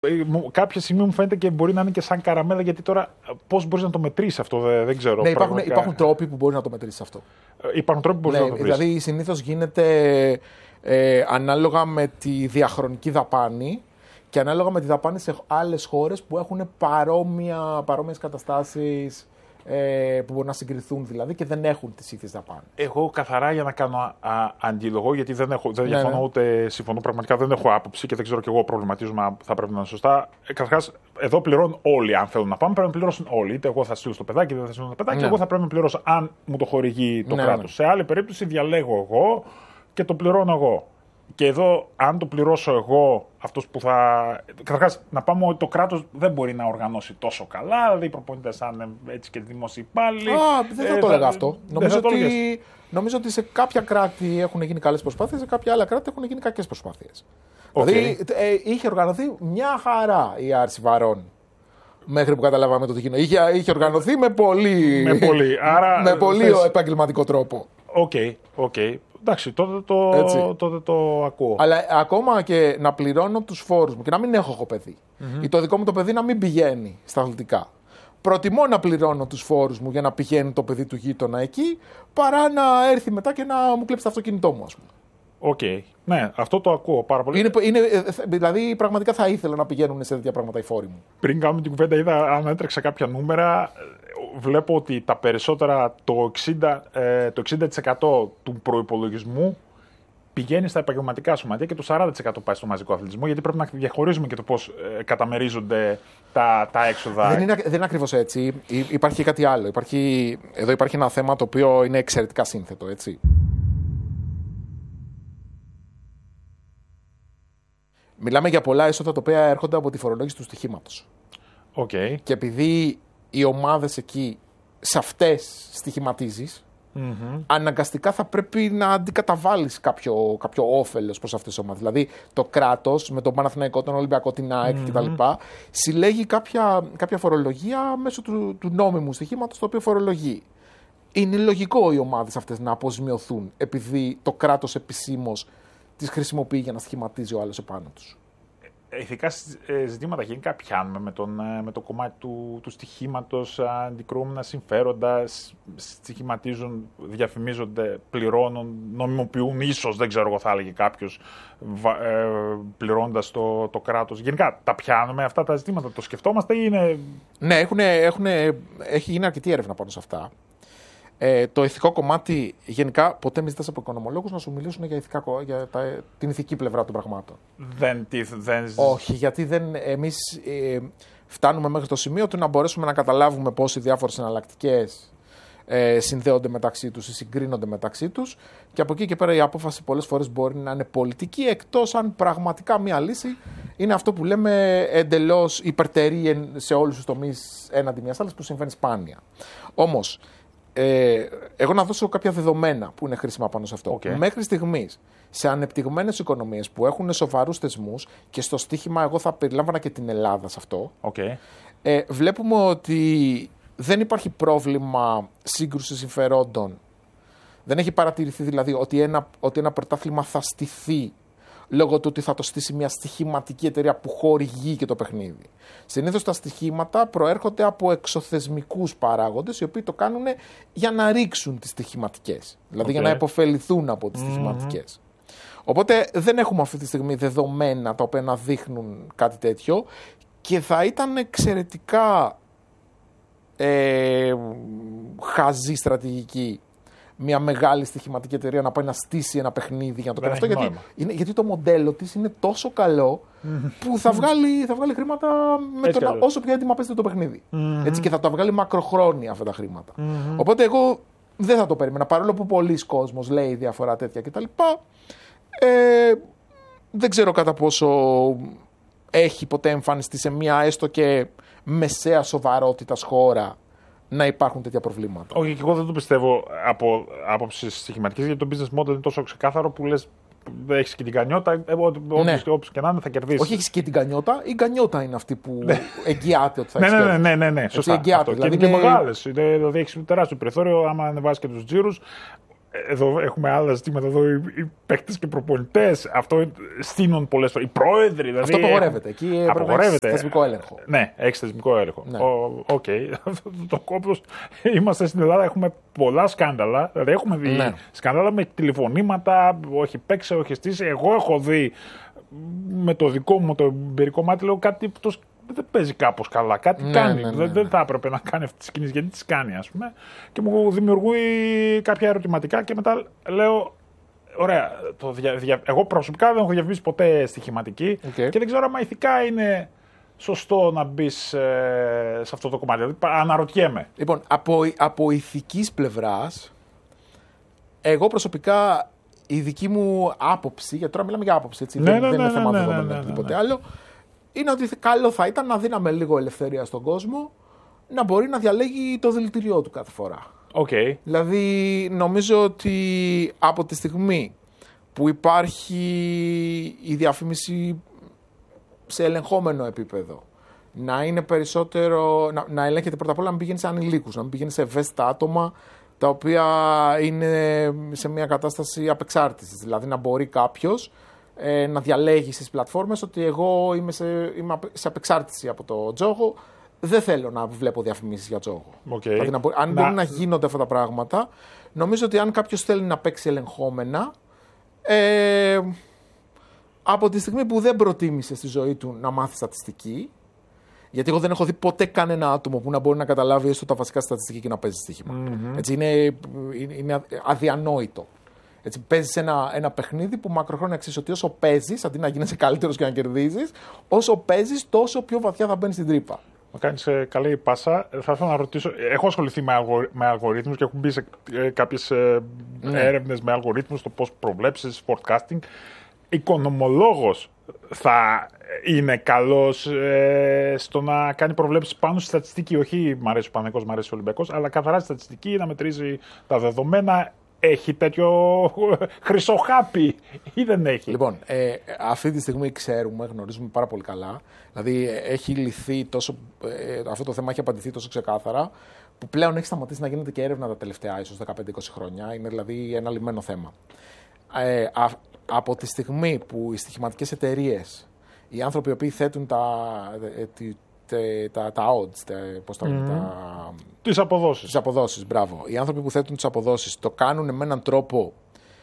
Κάποια στιγμή μου φαίνεται και μπορεί να είναι και σαν καραμέλα, γιατί τώρα πώς μπορείς να το μετρήσεις αυτό, δεν ξέρω. Ναι, υπάρχουν τρόποι που μπορεί να το μετρήσεις αυτό. Υπάρχουν τρόποι που μπορεί να το μετρήσεις. Δηλαδή, συνήθως γίνεται ανάλογα με τη διαχρονική δαπάνη και ανάλογα με τη δαπάνη σε άλλες χώρες που έχουν παρόμοιες καταστάσεις. Που μπορούν να συγκριθούν δηλαδή και δεν έχουν τις ίδιες δαπάνες. Εγώ καθαρά για να κάνω αντίλογο, γιατί δεν διαφωνώ ούτε συμφωνώ, πραγματικά δεν έχω άποψη και δεν ξέρω κι εγώ προβληματίζομαι αν θα πρέπει να είναι σωστά. Καταρχάς, εδώ πληρώνουν όλοι. Αν θέλουν να πάμε, πρέπει να πληρώσουν όλοι. Είτε εγώ θα στείλω στο παιδάκι, είτε δεν θα στείλω στο παιδάκι, εγώ θα πρέπει να πληρώσω αν μου το χορηγεί το κράτος. Σε άλλη περίπτωση διαλέγω εγώ και το πληρώνω εγώ. Και εδώ, αν το πληρώσω εγώ, αυτός που θα. Καταρχάς, να πάμε ότι το κράτος δεν μπορεί να οργανώσει τόσο καλά, δηλαδή οι προπονητές θα είναι έτσι και δημόσιοι υπάλληλοι. Δεν θα το έλεγα αυτό. Νομίζω ότι σε κάποια κράτη έχουν γίνει καλές προσπάθειες, σε κάποια άλλα κράτη έχουν γίνει κακές προσπάθειες. Δηλαδή, είχε οργανωθεί μια χαρά η άρση βαρών. Μέχρι που καταλάβαμε το τι γίνεται. Είχε οργανωθεί με πολύ επαγγελματικό τρόπο. Οκ. Εντάξει, τότε το ακούω. Αλλά ακόμα και να πληρώνω τους φόρους μου και να μην έχω εγώ παιδί. Ή το δικό μου το παιδί να μην πηγαίνει στα αθλητικά. Προτιμώ να πληρώνω τους φόρους μου για να πηγαίνει το παιδί του γείτονα εκεί, παρά να έρθει μετά και να μου κλέψει το αυτοκίνητό μου, ας πούμε. Ναι, αυτό το ακούω πάρα πολύ. Δηλαδή, πραγματικά θα ήθελα να πηγαίνουν σε τέτοια πράγματα οι φόροι μου. Πριν κάνουμε την κουβέντα, είδα, αν έτρεξα κάποια νούμερα, βλέπω ότι τα περισσότερα, το 60% του προϋπολογισμού πηγαίνει στα επαγγελματικά σωματεία και το 40% πάει στο μαζικό αθλητισμό, γιατί πρέπει να διαχωρίζουμε και το πώς καταμερίζονται τα έξοδα. Δεν είναι ακριβώς έτσι. Υπάρχει κάτι άλλο. Εδώ υπάρχει ένα θέμα το οποίο είναι εξαιρετικά σύνθετο, έτσι. Μιλάμε για πολλά έσοδα τα οποία έρχονται από τη φορολόγηση του στοιχήματος. Και επειδή οι ομάδες εκεί, σε αυτές στοιχηματίζεις, αναγκαστικά θα πρέπει να αντικαταβάλεις κάποιο όφελος προς αυτές τις ομάδες. Δηλαδή το κράτος με τον Παναθηναϊκό, τον Ολυμπιακό, την ΑΕΚ κτλ. Συλλέγει κάποια φορολογία μέσω του νόμιμου στοιχήματος το οποίο φορολογεί. Είναι λογικό οι ομάδες αυτές να αποζημιωθούν επειδή το κράτος επισήμως τις χρησιμοποιεί για να στοιχηματίζει ο άλλος επάνω τους. Ηθικά ζητήματα γενικά πιάνουμε με το κομμάτι του στοιχήματος, αντικρούμενα συμφέροντα, στοιχηματίζουν, διαφημίζονται, πληρώνουν, νομιμοποιούν ίσως, δεν ξέρω εγώ θα έλεγε κάποιος, πληρώνοντας το κράτος. Γενικά τα πιάνουμε αυτά τα ζητήματα, το σκεφτόμαστε ή είναι... Ναι, έχει γίνει αρκετή έρευνα πάνω σε αυτά. Το ηθικό κομμάτι, γενικά, ποτέ μη ζητάς από οικονομολόγους να σου μιλήσουν για την ηθική πλευρά των πραγμάτων. Όχι, γιατί εμείς φτάνουμε μέχρι το σημείο του να μπορέσουμε να καταλάβουμε πώς οι διάφορες εναλλακτικές συνδέονται μεταξύ τους ή συγκρίνονται μεταξύ τους και από εκεί και πέρα η απόφαση πολλές φορές μπορεί να είναι πολιτική, εκτός αν πραγματικά μία λύση είναι αυτό που λέμε εντελώς υπερτερεί σε όλους τους τομείς έναντι μιας άλλης, που συμβαίνει σπάνια. Όμως, εγώ να δώσω κάποια δεδομένα που είναι χρήσιμα πάνω σε αυτό. Μέχρι στιγμής, σε ανεπτυγμένες οικονομίες που έχουν σοβαρούς θεσμούς, και στο στοίχημα εγώ θα περιλάμβανα και την Ελλάδα σε αυτό, βλέπουμε ότι δεν υπάρχει πρόβλημα σύγκρουσης συμφερόντων. Δεν έχει παρατηρηθεί δηλαδή ότι ένα πρωτάθλημα θα στηθεί λόγω του ότι θα το στήσει μια στοιχηματική εταιρεία που χορηγεί και το παιχνίδι. Συνήθως τα στοιχήματα προέρχονται από εξωθεσμικούς παράγοντες, οι οποίοι το κάνουν για να ρίξουν τις στοιχηματικές. Δηλαδή για να επωφεληθούν από τις στοιχηματικές. Οπότε δεν έχουμε αυτή τη στιγμή δεδομένα τα οποία να δείχνουν κάτι τέτοιο και θα ήταν εξαιρετικά χαζή στρατηγική μια μεγάλη στοιχηματική εταιρεία να πάει να στήσει ένα παιχνίδι για να το κάνει αυτό. Γιατί το μοντέλο της είναι τόσο καλό που θα βγάλει χρήματα όσο πιο έτοιμα παίζεται το παιχνίδι. Έτσι, και θα τα βγάλει μακροχρόνια αυτά τα χρήματα. Οπότε εγώ δεν θα το περίμενα, παρόλο που πολλοί κόσμος λέει διαφορά τέτοια κτλ. Δεν ξέρω κατά πόσο έχει ποτέ εμφανιστεί σε μια έστω και μεσαία σοβαρότητας χώρα να υπάρχουν τέτοια προβλήματα. Όχι, και εγώ δεν το πιστεύω από άποψη στοιχηματική, γιατί το business model είναι τόσο ξεκάθαρο που λες έχεις και την κανιότα, όπως και να είναι θα κερδίσεις. Όχι, έχεις και την κανιότα, η κανιότα είναι αυτή που εγγυάται ότι θα έχεις κέρδη. Ναι, σωστά. Δηλαδή και είναι μεγάλες, δηλαδή έχεις τεράστιο περιθώριο, άμα ανεβάσεις και τους τζίρους. εδώ έχουμε άλλα ζητήματα. Εδώ οι παίκτες και προπονητές. Αυτό στείνουν πολλές φορές. Οι πρόεδροι. Δηλαδή, αυτό απαγορεύεται. Εκεί απαγορεύεται. Θεσμικό έλεγχο. Ναι, έχει θεσμικό έλεγχο. Ναι. Οκ. Το κόμπος. Είμαστε στην Ελλάδα, έχουμε πολλά σκάνδαλα. Δηλαδή, έχουμε δει σκάνδαλα με τηλεφωνήματα. Όχι παίξε, όχι στήσει. Εγώ έχω δει με το δικό μου το εμπειρικό μάτι, λέω κάτι δεν παίζει κάπως καλά. Κάτι κάνει. Δεν θα έπρεπε να κάνει αυτές τις κινήσεις. Γιατί τις κάνει, ας πούμε. Και μου δημιουργεί κάποια ερωτηματικά και μετά λέω. Ωραία. Εγώ προσωπικά δεν έχω διαφημίσει ποτέ στοιχηματική και δεν ξέρω αν ηθικά είναι σωστό να μπει σε αυτό το κομμάτι. Δηλαδή, αναρωτιέμαι. Λοιπόν, από ηθικής πλευράς, εγώ προσωπικά η δική μου άποψη, γιατί τώρα μιλάμε για άποψη, έτσι, δεν είναι θέμα δεδομένο ή τίποτε άλλο. Είναι ότι καλό θα ήταν να δίναμε λίγο ελευθερία στον κόσμο να μπορεί να διαλέγει το δηλητηριό του κάθε φορά. Okay. Δηλαδή, νομίζω ότι από τη στιγμή που υπάρχει η διαφήμιση σε ελεγχόμενο επίπεδο, να είναι περισσότερο, να ελέγχεται πρώτα απ' όλα να μην πηγαίνει σε ανηλίκους, να μην πηγαίνει σε ευαίσθητα άτομα τα οποία είναι σε μια κατάσταση απεξάρτησης. Δηλαδή, να μπορεί κάποιος να διαλέγει στις πλατφόρμες ότι εγώ είμαι σε απεξάρτηση από το τζόγο, δεν θέλω να βλέπω διαφημίσεις για τζόγο. Okay. Δηλαδή, αν μπορεί να γίνονται αυτά τα πράγματα, νομίζω ότι αν κάποιος θέλει να παίξει ελεγχόμενα, από τη στιγμή που δεν προτίμησε στη ζωή του να μάθει στατιστική, γιατί εγώ δεν έχω δει ποτέ κανένα άτομο που να μπορεί να καταλάβει έστω τα βασικά στατιστική και να παίζει στοίχημα. Έτσι, είναι αδιανόητο. Έτσι, παίζεις ένα παιχνίδι που μακροχρόνια ξέρεις ότι όσο παίζεις, αντί να γίνεσαι καλύτερος και να κερδίζεις, όσο παίζεις, τόσο πιο βαθιά θα μπαίνεις στην τρύπα. Μα κάνεις καλή πάσα. Θα ήθελα να ρωτήσω, έχω ασχοληθεί με αλγορίθμους και έχω μπει σε κάποιες έρευνες με αλγορίθμους, το πώς προβλέψεις, forecasting. Οικονομολόγος θα είναι καλός στο να κάνει προβλέψεις πάνω στη στατιστική. Όχι, μ' αρέσει ο Παναθηναϊκός, μ' αρέσει ο Ολυμπιακός, αλλά καθαρά στη στατιστική, να μετρήσει τα δεδομένα. Έχει τέτοιο χρυσό χάπι ή δεν έχει? Λοιπόν, αυτή τη στιγμή γνωρίζουμε πάρα πολύ καλά. Δηλαδή έχει λυθεί αυτό το θέμα έχει απαντηθεί τόσο ξεκάθαρα, που πλέον έχει σταματήσει να γίνεται και έρευνα τα τελευταία ίσως 15-20 χρόνια. Είναι δηλαδή ένα λυμμένο θέμα. Από τη στιγμή που οι στοιχηματικές εταιρείες, οι άνθρωποι οι οποίοι θέτουν τα odds, πώς τα λένε, τις αποδόσεις. Τις αποδόσεις, μπράβο. Οι άνθρωποι που θέτουν τις αποδόσεις το κάνουν με έναν τρόπο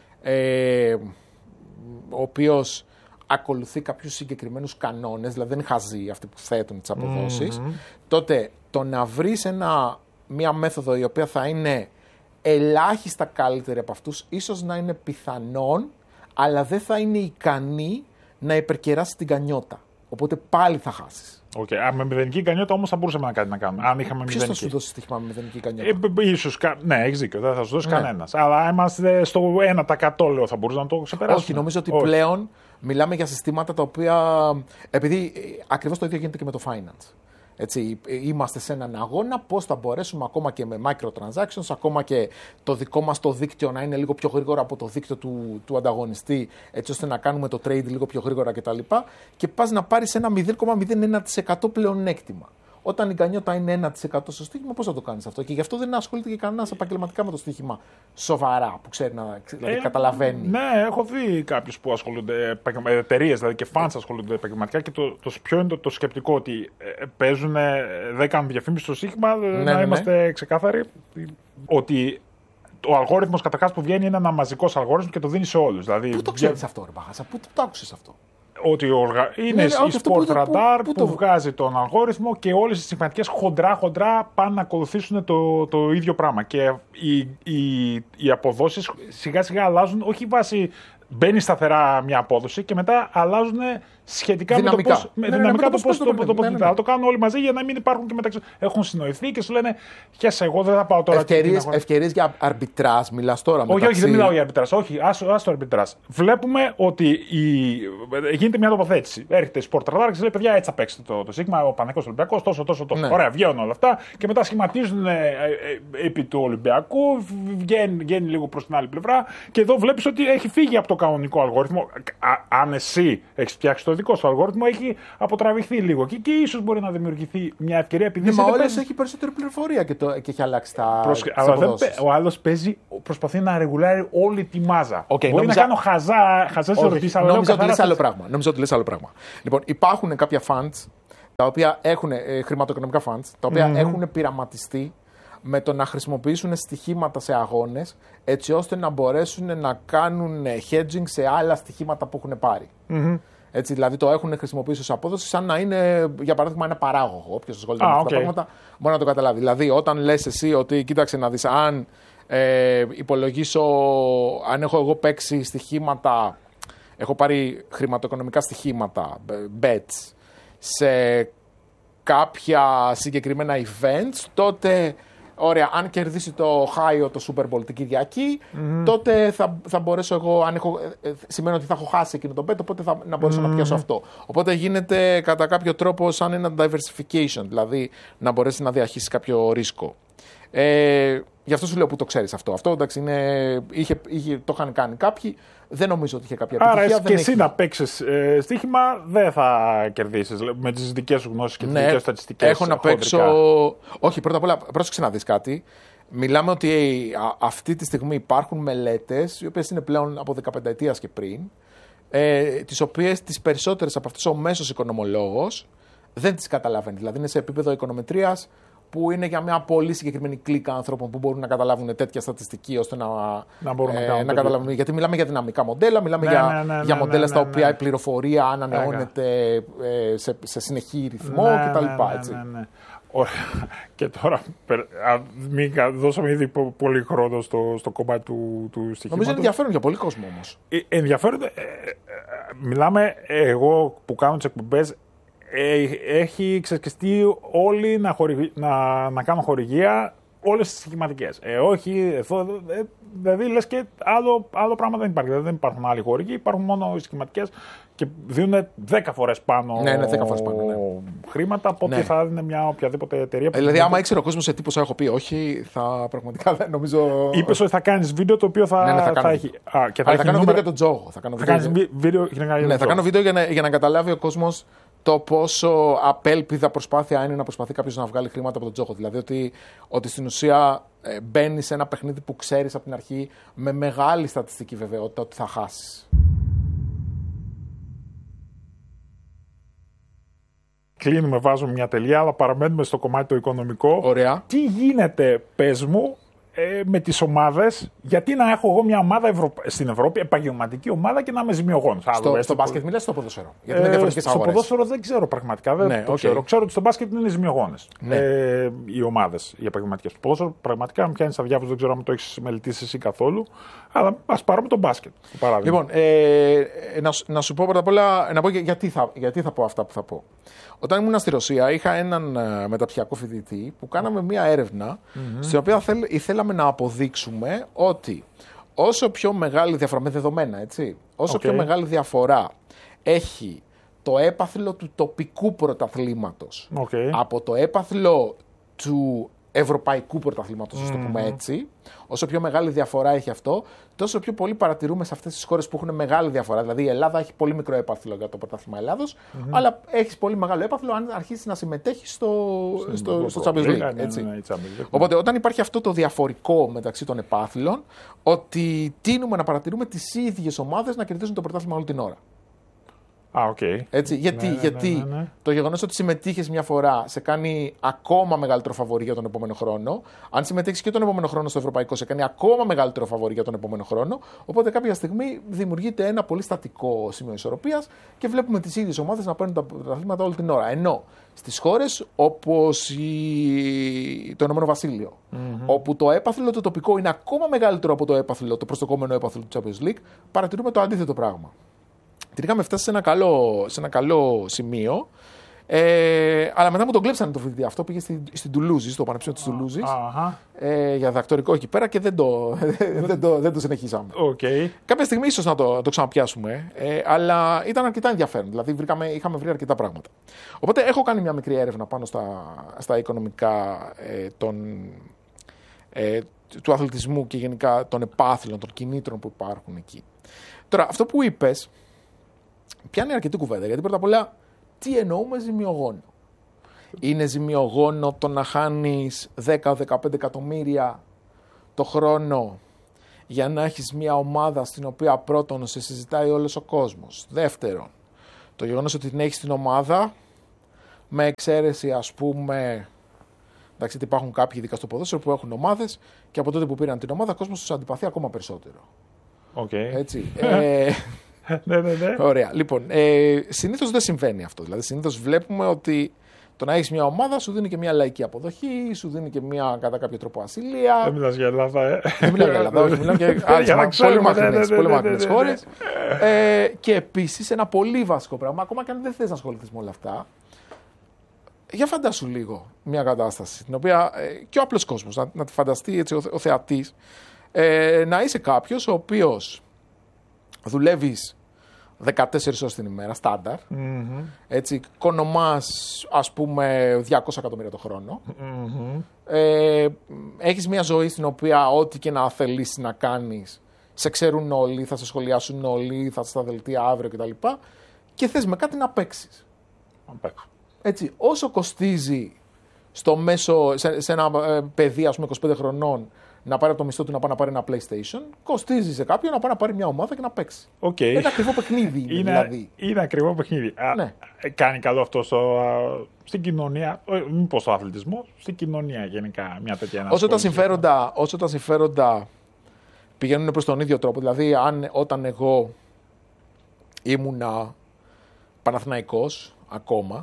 ο οποίος ακολουθεί κάποιους συγκεκριμένους κανόνες, δηλαδή δεν είναι χαζοί αυτοί που θέτουν τις αποδόσεις, τότε το να βρεις μία μέθοδο η οποία θα είναι ελάχιστα καλύτερη από αυτούς, ίσως να είναι πιθανόν, αλλά δεν θα είναι ικανή να υπερκεράσει την κανιότα. Οπότε πάλι θα χάσεις. Okay. Με μηδενική κανιότα όμως θα μπορούσαμε κάτι να κάνουμε. Αν είχαμε ποιος θα σου δώσει στοίχημα με μηδενική κανιότα? Ίσως, ναι, έχεις δίκιο, δεν θα σου δώσει κανένας. Αλλά είμαστε στο 1% λέω, θα μπορούσαμε να το ξεπεράσουμε. Όχι, νομίζω ότι πλέον μιλάμε για συστήματα τα οποία. Επειδή ακριβώς το ίδιο γίνεται και με το finance. Έτσι, είμαστε σε έναν αγώνα πώς θα μπορέσουμε ακόμα και με microtransactions, ακόμα και το δικό μας το δίκτυο να είναι λίγο πιο γρήγορο από το δίκτυο του ανταγωνιστή, έτσι ώστε να κάνουμε το trade λίγο πιο γρήγορα κτλ. Και πας να πάρεις ένα 0,01% πλεονέκτημα. Όταν η κανιότα είναι 1% στο στοίχημα, πώς θα το κάνεις αυτό? Και γι' αυτό δεν ασχολείται και κανένας επαγγελματικά με το στοίχημα σοβαρά, που ξέρει δηλαδή καταλαβαίνει. Ναι, έχω δει κάποιους που ασχολούνται, εταιρείες δηλαδή και fans ασχολούνται επαγγελματικά και ποιο είναι το σκεπτικό, ότι παίζουν, δεν κάνουν διαφήμιση στο στοίχημα, να είμαστε ξεκάθαροι, ότι ο αλγόριθμος καταρχάς που βγαίνει είναι ένα μαζικός αλγόριθμος και το δίνει σε όλους. Δηλαδή, πού το ξέρεις αυτό, ρε Μπαχάσα, πού το άκουσες αυτό? Ότι είναι η Sport Radar που βγάζει τον αλγόριθμο και όλες οι στοιχηματικές χοντρά πάνε να ακολουθήσουν το ίδιο πράγμα. Και οι αποδόσεις σιγά σιγά αλλάζουν, όχι βάσει μπαίνει σταθερά μια απόδοση και μετά αλλάζουν σχετικά δυναμικά. με το πώς το κάνουν όλοι μαζί για να μην υπάρχουν και μεταξύ. Έχουν συνοηθεί και σου λένε χέσε, εγώ δεν θα πάω τώρα. Ευκαιρίες για αρμπιτράζ, μιλάς τώρα? Όχι, δεν μιλάω για αρμπιτράζ. Όχι, άστο αρμπιτράζ. Βλέπουμε ότι γίνεται μια τοποθέτηση. Έρχεται η Sport Radar και λέει: παιδιά, έτσι θα παίξετε το Σίγμα, ο Παναθηναϊκός Ολυμπιακός, τόσο. Ναι. Ωραία, βγαίνουν όλα αυτά και μετά σχηματίζουν επί του Ολυμπιακού, βγαίνει λίγο προς την άλλη πλευρά και εδώ βλέπεις ότι έχει φύγει από το κανονικό αλγόριθμο. Αν εσύ έχεις φτιάξει το δικό σου αλγόριθμο έχει αποτραβηχθεί λίγο εκεί και ίσως μπορεί να δημιουργηθεί μια ευκαιρία επειδή. Μα όλες έχει περισσότερη πληροφορία και έχει αλλάξει τα. Αλλά ο άλλος προσπαθεί να ρεγουλάρει όλη τη μάζα. Μπορεί να κάνω χαζές ερωτήσεις, αλλά νόμιζα ότι λες άλλο πράγμα. Λοιπόν, υπάρχουν κάποια funds τα οποία έχουν χρηματοοικονομικά funds, τα οποία έχουν πειραματιστεί με το να χρησιμοποιήσουν στοιχήματα σε αγώνες έτσι ώστε να μπορέσουν να κάνουν hedging σε άλλα στοιχήματα που έχουν πάρει. Έτσι, δηλαδή το έχουν χρησιμοποιήσει ως απόδοση σαν να είναι, για παράδειγμα, ένα παράγωγο. Όποιος ασχολείται με αυτά τα πράγματα μπορεί να το καταλάβει. Δηλαδή, όταν λες εσύ ότι κοίταξε να δεις, αν υπολογίσω, αν έχω εγώ παίξει στοιχήματα, έχω πάρει χρηματοοικονομικά στοιχήματα, bets, σε κάποια συγκεκριμένα events, τότε, ωραία, αν κερδίσει το Ohio το Super Bowl την Κυριακή, τότε θα μπορέσω εγώ, σημαίνει ότι θα έχω χάσει εκείνο το bet, οπότε να μπορέσω να πιάσω αυτό. Οπότε γίνεται κατά κάποιο τρόπο σαν ένα diversification, δηλαδή να μπορέσει να διαχύσει κάποιο ρίσκο. Γι' αυτό σου λέω που το ξέρεις αυτό. Αυτό εντάξει, το είχαν κάνει κάποιοι. Δεν νομίζω ότι είχε κάποια επιτυχία. Άρα και εσύ να παίξεις στοίχημα δεν θα κερδίσεις με τις δικές σου γνώσεις και τις δικές σου στατιστικές. Έχω να παίξω. Όχι, πρώτα απ' όλα, πρόσεξε να δεις κάτι. Μιλάμε ότι αυτή τη στιγμή υπάρχουν μελέτες, οι οποίες είναι πλέον από 15 ετίας και πριν, τις οποίες τις περισσότερες από αυτές ο μέσος οικονομολόγος δεν τις καταλαβαίνει. Δηλαδή είναι σε επίπεδο οικονομετρίας, που είναι για μια πολύ συγκεκριμένη κλίκα άνθρωπων που μπορούν να καταλάβουν τέτοια στατιστική ώστε να καταλάβουν. Γιατί μιλάμε για δυναμικά μοντέλα, μιλάμε για μοντέλα στα οποία η πληροφορία ανανεώνεται σε συνεχή ρυθμό κτλ. Ωραία. Και τώρα, μην δώσαμε ήδη πολύ χρόνο στο κομμάτι του στοιχήματος. Νομίζω είναι ενδιαφέρον για πολύ κόσμο όμως. Ενδιαφέρον. Μιλάμε, εγώ που κάνω τις εκπομπές, έχει ξεσκιστεί όλοι να κάνουν χορηγία όλες τις στοιχηματικές. Όχι, δηλαδή λες και άλλο πράγμα δεν υπάρχει. Δεν υπάρχουν άλλοι χορηγοί, υπάρχουν μόνο οι στοιχηματικές και δίνουν 10 φορές πάνω, 10 φορές πάνω χρήματα από ό,τι θα δίνει μια οποιαδήποτε εταιρεία. Δηλαδή, άμα ήξερε ο κόσμος σε τι ποσά έχω πει, όχι, θα πραγματικά δεν νομίζω. Είπες ότι θα κάνεις βίντεο το οποίο θα έχει. Θα κάνω βίντεο για τον τζόγο. Θα κάνω βίντεο για να καταλάβει ο κόσμος το πόσο απέλπιδα προσπάθεια είναι να προσπαθεί κάποιος να βγάλει χρήματα από τον τζόγο. Δηλαδή ότι στην ουσία μπαίνει σε ένα παιχνίδι που ξέρεις από την αρχή με μεγάλη στατιστική βεβαιότητα ότι θα χάσεις. Κλείνουμε, βάζουμε μια τελεία, αλλά παραμένουμε στο κομμάτι το οικονομικό. Ωραία. Τι γίνεται, πες μου, με τις ομάδες, γιατί να έχω εγώ μια ομάδα στην Ευρώπη, επαγγελματική ομάδα και να είμαι ζημιογόνος. Στο μπάσκετ μιλάς ή στο ποδόσφαιρο? Γιατί είναι διαφορετικές αγορές. Στο ποδόσφαιρο δεν ξέρω πραγματικά. Ξέρω ότι στο μπάσκετ είναι ζημιογόνες οι ομάδες, οι επαγγελματικές. Στο ποδόσφαιρο πραγματικά με πιάνει αδιάφορος, δεν ξέρω αν το έχεις μελετήσει εσύ καθόλου. Αλλά ας πάρουμε το μπάσκετ. Λοιπόν, να σου πω πρώτα απ' όλα, να πω γιατί θα πω αυτά που θα πω. Όταν ήμουν στη Ρωσία, είχα έναν μεταπτυχιακό φοιτητή που κάναμε μία έρευνα, στην οποία ήθελαμε να αποδείξουμε ότι όσο πιο μεγάλη διαφορά, με δεδομένα, έτσι, όσο πιο μεγάλη διαφορά έχει το έπαθλο του τοπικού πρωταθλήματος από το έπαθλο του ευρωπαϊκού πρωταθλήματος, ας το πούμε έτσι, όσο πιο μεγάλη διαφορά έχει αυτό, τόσο πιο πολύ παρατηρούμε σε αυτές τις χώρες που έχουν μεγάλη διαφορά. Δηλαδή η Ελλάδα έχει πολύ μικρό έπαθλο για το πρωτάθλημα Ελλάδος, αλλά έχει πολύ μεγάλο έπαθλο αν αρχίσει να συμμετέχει στο Champions League. Οπότε όταν υπάρχει αυτό το διαφορικό μεταξύ των επάθλων, ότι τείνουμε να παρατηρούμε τις ίδιες ομάδες να κερδίζουν το πρωτάθλημα όλη την ώρα. Έτσι, γιατί το γεγονός ότι συμμετείχες μια φορά σε κάνει ακόμα μεγαλύτερο φαβορί για τον επόμενο χρόνο. Αν συμμετέχεις και τον επόμενο χρόνο στο ευρωπαϊκό, σε κάνει ακόμα μεγαλύτερο φαβορί για τον επόμενο χρόνο. Οπότε κάποια στιγμή δημιουργείται ένα πολύ στατικό σημείο ισορροπίας και βλέπουμε τις ίδιες ομάδες να παίρνουν τα πρωταθλήματα όλη την ώρα. Ενώ στις χώρες όπως το Ηνωμένο Βασίλειο, όπου το έπαθλο το τοπικό είναι ακόμα μεγαλύτερο από το προσδοκόμενο έπαθλο του Champions League, παρατηρούμε το αντίθετο πράγμα. Την είχαμε φτάσει σε ένα καλό σημείο, αλλά μετά μου τον κλέψανε το φοιτητή. Αυτό πήγε στην Τουλούζη, στο Πανεπιστήμιο της Τουλούζης, για διδακτορικό εκεί πέρα και δεν το συνεχίσαμε. Κάποια στιγμή ίσως να το ξαναπιάσουμε, αλλά ήταν αρκετά ενδιαφέρον. Δηλαδή είχαμε βρει αρκετά πράγματα. Οπότε έχω κάνει μια μικρή έρευνα πάνω στα οικονομικά του αθλητισμού και γενικά των επάθλων, των κινήτρων που υπάρχουν εκεί. Τώρα, αυτό που είπες, πιάνει αρκετή κουβέντα. Γιατί πρώτα απ' όλα, τι εννοούμε ζημιογόνο? Είναι ζημιογόνο το να χάνεις 10-15 εκατομμύρια το χρόνο για να έχεις μια ομάδα στην οποία πρώτον σε συζητάει όλος ο κόσμος. Δεύτερον, το γεγονός ότι την έχεις την ομάδα, με εξαίρεση ας πούμε, εντάξει, υπάρχουν κάποιοι ειδικά στο ποδόσφαιρο που έχουν ομάδες και από τότε που πήραν την ομάδα ο κόσμος τους αντιπαθεί ακόμα περισσότερο. Okay. Έτσι. Ναι. Ωραία. Λοιπόν, συνήθως δεν συμβαίνει αυτό. Δηλαδή, συνήθως βλέπουμε ότι το να έχεις μια ομάδα σου δίνει και μια λαϊκή αποδοχή, σου δίνει και μια κατά κάποιο τρόπο ασυλία. Δεν μιλάς για Ελλάδα, Δεν μιλάω για Ελλάδα, όχι. Μιλάω για άλλες πολύ μακρινές χώρες. Και επίσης ένα πολύ βασικό πράγμα, ακόμα και αν δεν θες να ασχοληθείς με όλα αυτά, για φαντάσου λίγο μια κατάσταση, την οποία και ο απλός κόσμος, να τη φανταστεί έτσι ο θεατής, να είσαι κάποιος ο οποίος δουλεύεις 14 ώρες την ημέρα, στάνταρ. Mm-hmm. Έτσι, κονομάς, ας πούμε, 200 εκατομμύρια το χρόνο. Mm-hmm. Έχεις μια ζωή στην οποία ό,τι και να θελήσεις να κάνεις, σε ξέρουν όλοι, θα σε σχολιάσουν όλοι, θα στα δελτία αύριο κτλ. Και θες με κάτι να παίξεις. Έτσι, όσο κοστίζει στο μέσο, σε ένα παιδί, ας πούμε, 25 χρονών, να πάρει από το μισθό του να πάει να πάρει ένα PlayStation, κοστίζει σε κάποιον να πάει να πάρει μια ομάδα και να παίξει. Okay. Είναι ακριβό παιχνίδι. Δηλαδή. Είναι ακριβό παιχνίδι. Ναι. Κάνει καλό αυτό στην κοινωνία, μήπως στο αθλητισμό, στην κοινωνία γενικά μια τέτοια ανασχόληση. Όσο τα συμφέροντα πηγαίνουν προς τον ίδιο τρόπο, δηλαδή όταν εγώ ήμουνα Παναθηναϊκός ακόμα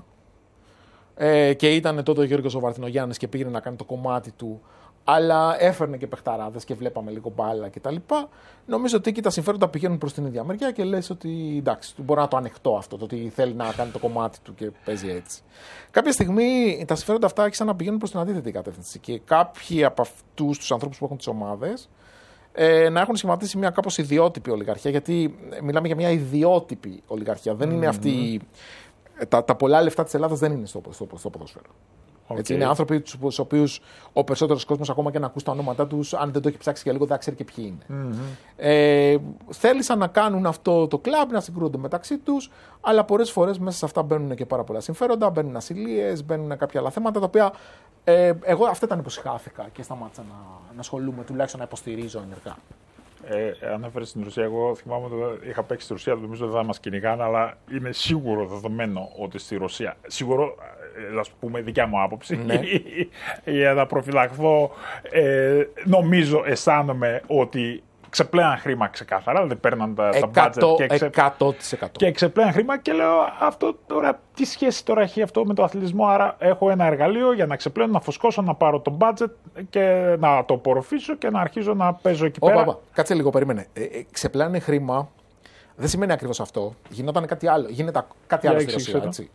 και ήταν τότε ο Γιώργος ο Βαρθινογιάννης και πήγαινε να κάνει το κομμάτι του, αλλά έφερνε και παιχταράδες και βλέπαμε λίγο μπάλα κτλ. Νομίζω ότι εκεί τα συμφέροντα πηγαίνουν προς την ίδια μεριά και λες ότι εντάξει, μπορώ να το ανεχτώ αυτό, το ότι θέλει να κάνει το κομμάτι του και παίζει έτσι. Κάποια στιγμή τα συμφέροντα αυτά άρχισαν να πηγαίνουν προς την αντίθετη κατεύθυνση και κάποιοι από αυτούς τους ανθρώπους που έχουν τις ομάδες να έχουν σχηματίσει μια κάπως ιδιότυπη ολιγαρχία, γιατί μιλάμε για μια ιδιότυπη ολιγαρχία. Δεν είναι αυτή. Τα πολλά λεφτά της Ελλάδας δεν είναι στο ποδόσφαιρο. Okay. Έτσι, είναι άνθρωποι στους οποίους ο περισσότερος κόσμος, ακόμα και να ακούσει τα ονόματά τους, αν δεν το έχει ψάξει για λίγο, δεν ξέρει και ποιοι είναι. Mm-hmm. Θέλησαν να κάνουν αυτό το κλαμπ, να συγκρούονται μεταξύ τους, αλλά πολλές φορές μέσα σε αυτά μπαίνουν και πάρα πολλά συμφέροντα, μπαίνουν ασυλίες, μπαίνουν κάποια άλλα θέματα, τα οποία εγώ αυτά ήταν που συχάθηκα και σταμάτησα να ασχολούμαι, τουλάχιστον να υποστηρίζω ενεργά. Ανέφερε στην Ρωσία. Εγώ θυμάμαι ότι είχα παίξει στη Ρωσία, νομίζω ότι δεν θα μας κυνηγάνε, αλλά είναι σίγουρο δεδομένο ότι στη Ρωσία. Σίγουρο, ας πούμε, δικιά μου άποψη, ναι. Για να προφυλαχθώ, νομίζω, αισθάνομαι ότι ξεπλέαν χρήμα ξεκάθαρα, δηλαδή παίρναν τα budget 100%. Και ξεπλέαν χρήμα και λέω αυτό τώρα, τι σχέση τώρα έχει αυτό με το αθλητισμό, άρα έχω ένα εργαλείο για να ξεπλένω, να φουσκώσω, να πάρω το budget και να το απορροφήσω και να αρχίζω να παίζω εκεί πέρα. Κάτσε λίγο, περίμενε. Ξεπλάνε χρήμα, δεν σημαίνει ακριβώς αυτό, γινόταν κάτι άλλο, γίνεται κάτι άλλο στη Ρωσία, έτσι.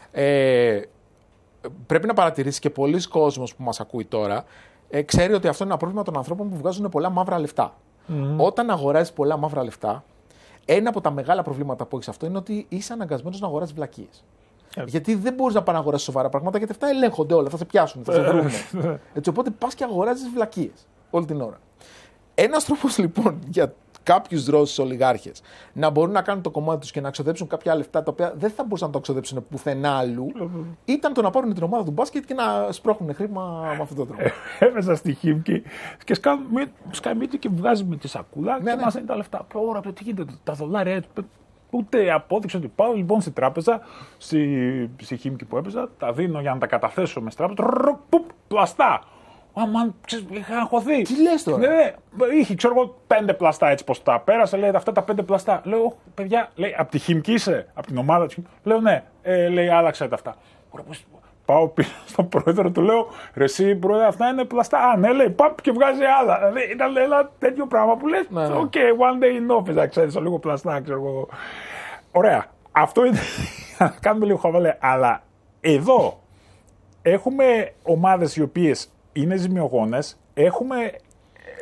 Πρέπει να παρατηρήσεις και πολλοί κόσμος που μας ακούει τώρα, ξέρει ότι αυτό είναι ένα πρόβλημα των ανθρώπων που βγάζουν πολλά μαύρα λεφτά. Mm-hmm. Όταν αγοράζεις πολλά μαύρα λεφτά, ένα από τα μεγάλα προβλήματα που έχεις αυτό είναι ότι είσαι αναγκασμένος να αγοράζεις βλακίες. Γιατί δεν μπορείς να πας να αγοράσεις σοβαρά πράγματα, γιατί αυτά ελέγχονται όλα, θα σε πιάσουν, θα σε βρουν. Έτσι, οπότε πας και αγοράζεις βλακίες όλη την ώρα. Ένας τρόπος λοιπόν για κάποιους Ρώσους ολιγάρχες να μπορούν να κάνουν το κομμάτι τους και να ξοδέψουν κάποια λεφτά τα οποία δεν θα μπορούσαν να το ξοδέψουν πουθενά αλλού, ήταν το να πάρουν την ομάδα του μπάσκετ και να σπρώχνουν χρήμα με αυτόν τον τρόπο. Έμεσα στη Χίμκι και σκαμίτη και βγάζει με τη σακούλα και μας είναι τα λεφτά. Ωραία, τι γίνεται, τα δολάρια. Ούτε απόδειξε ότι πάω λοιπόν στην τράπεζα, στη Χίμκι που έπαιζα, τα δίνω για να τα καταθέσω με τράπεζα. Πλαστά. Αμάν, είχα αγχωθεί. Τι λες τώρα? Ναι, είχε, ξέρω εγώ, 5 πλαστά έτσι πως τα πέρασα. Λέει αυτά τα 5 πλαστά. Λέω, παιδιά, λέει, από τη Χίμκι είσαι, από την ομάδα τη. Λέω, ναι, λέει, άλλαξε τα αυτά. Πάω πίσω στον πρόεδρο, του λέω, ρε εσύ πρόεδρε, αυτά είναι πλαστά. Α, ναι, λέει, παπ και βγάζει άλλα. Δηλαδή ήταν ένα τέτοιο πράγμα που λες, οκ, one day in office, να ξέρεις, λίγο πλαστά, ξέρω εγώ. Ωραία. Αυτό είναι, κάνουμε λίγο χαβαλέ. Αλλά εδώ έχουμε ομάδες οι οποίες είναι ζημιογόνες, έχουμε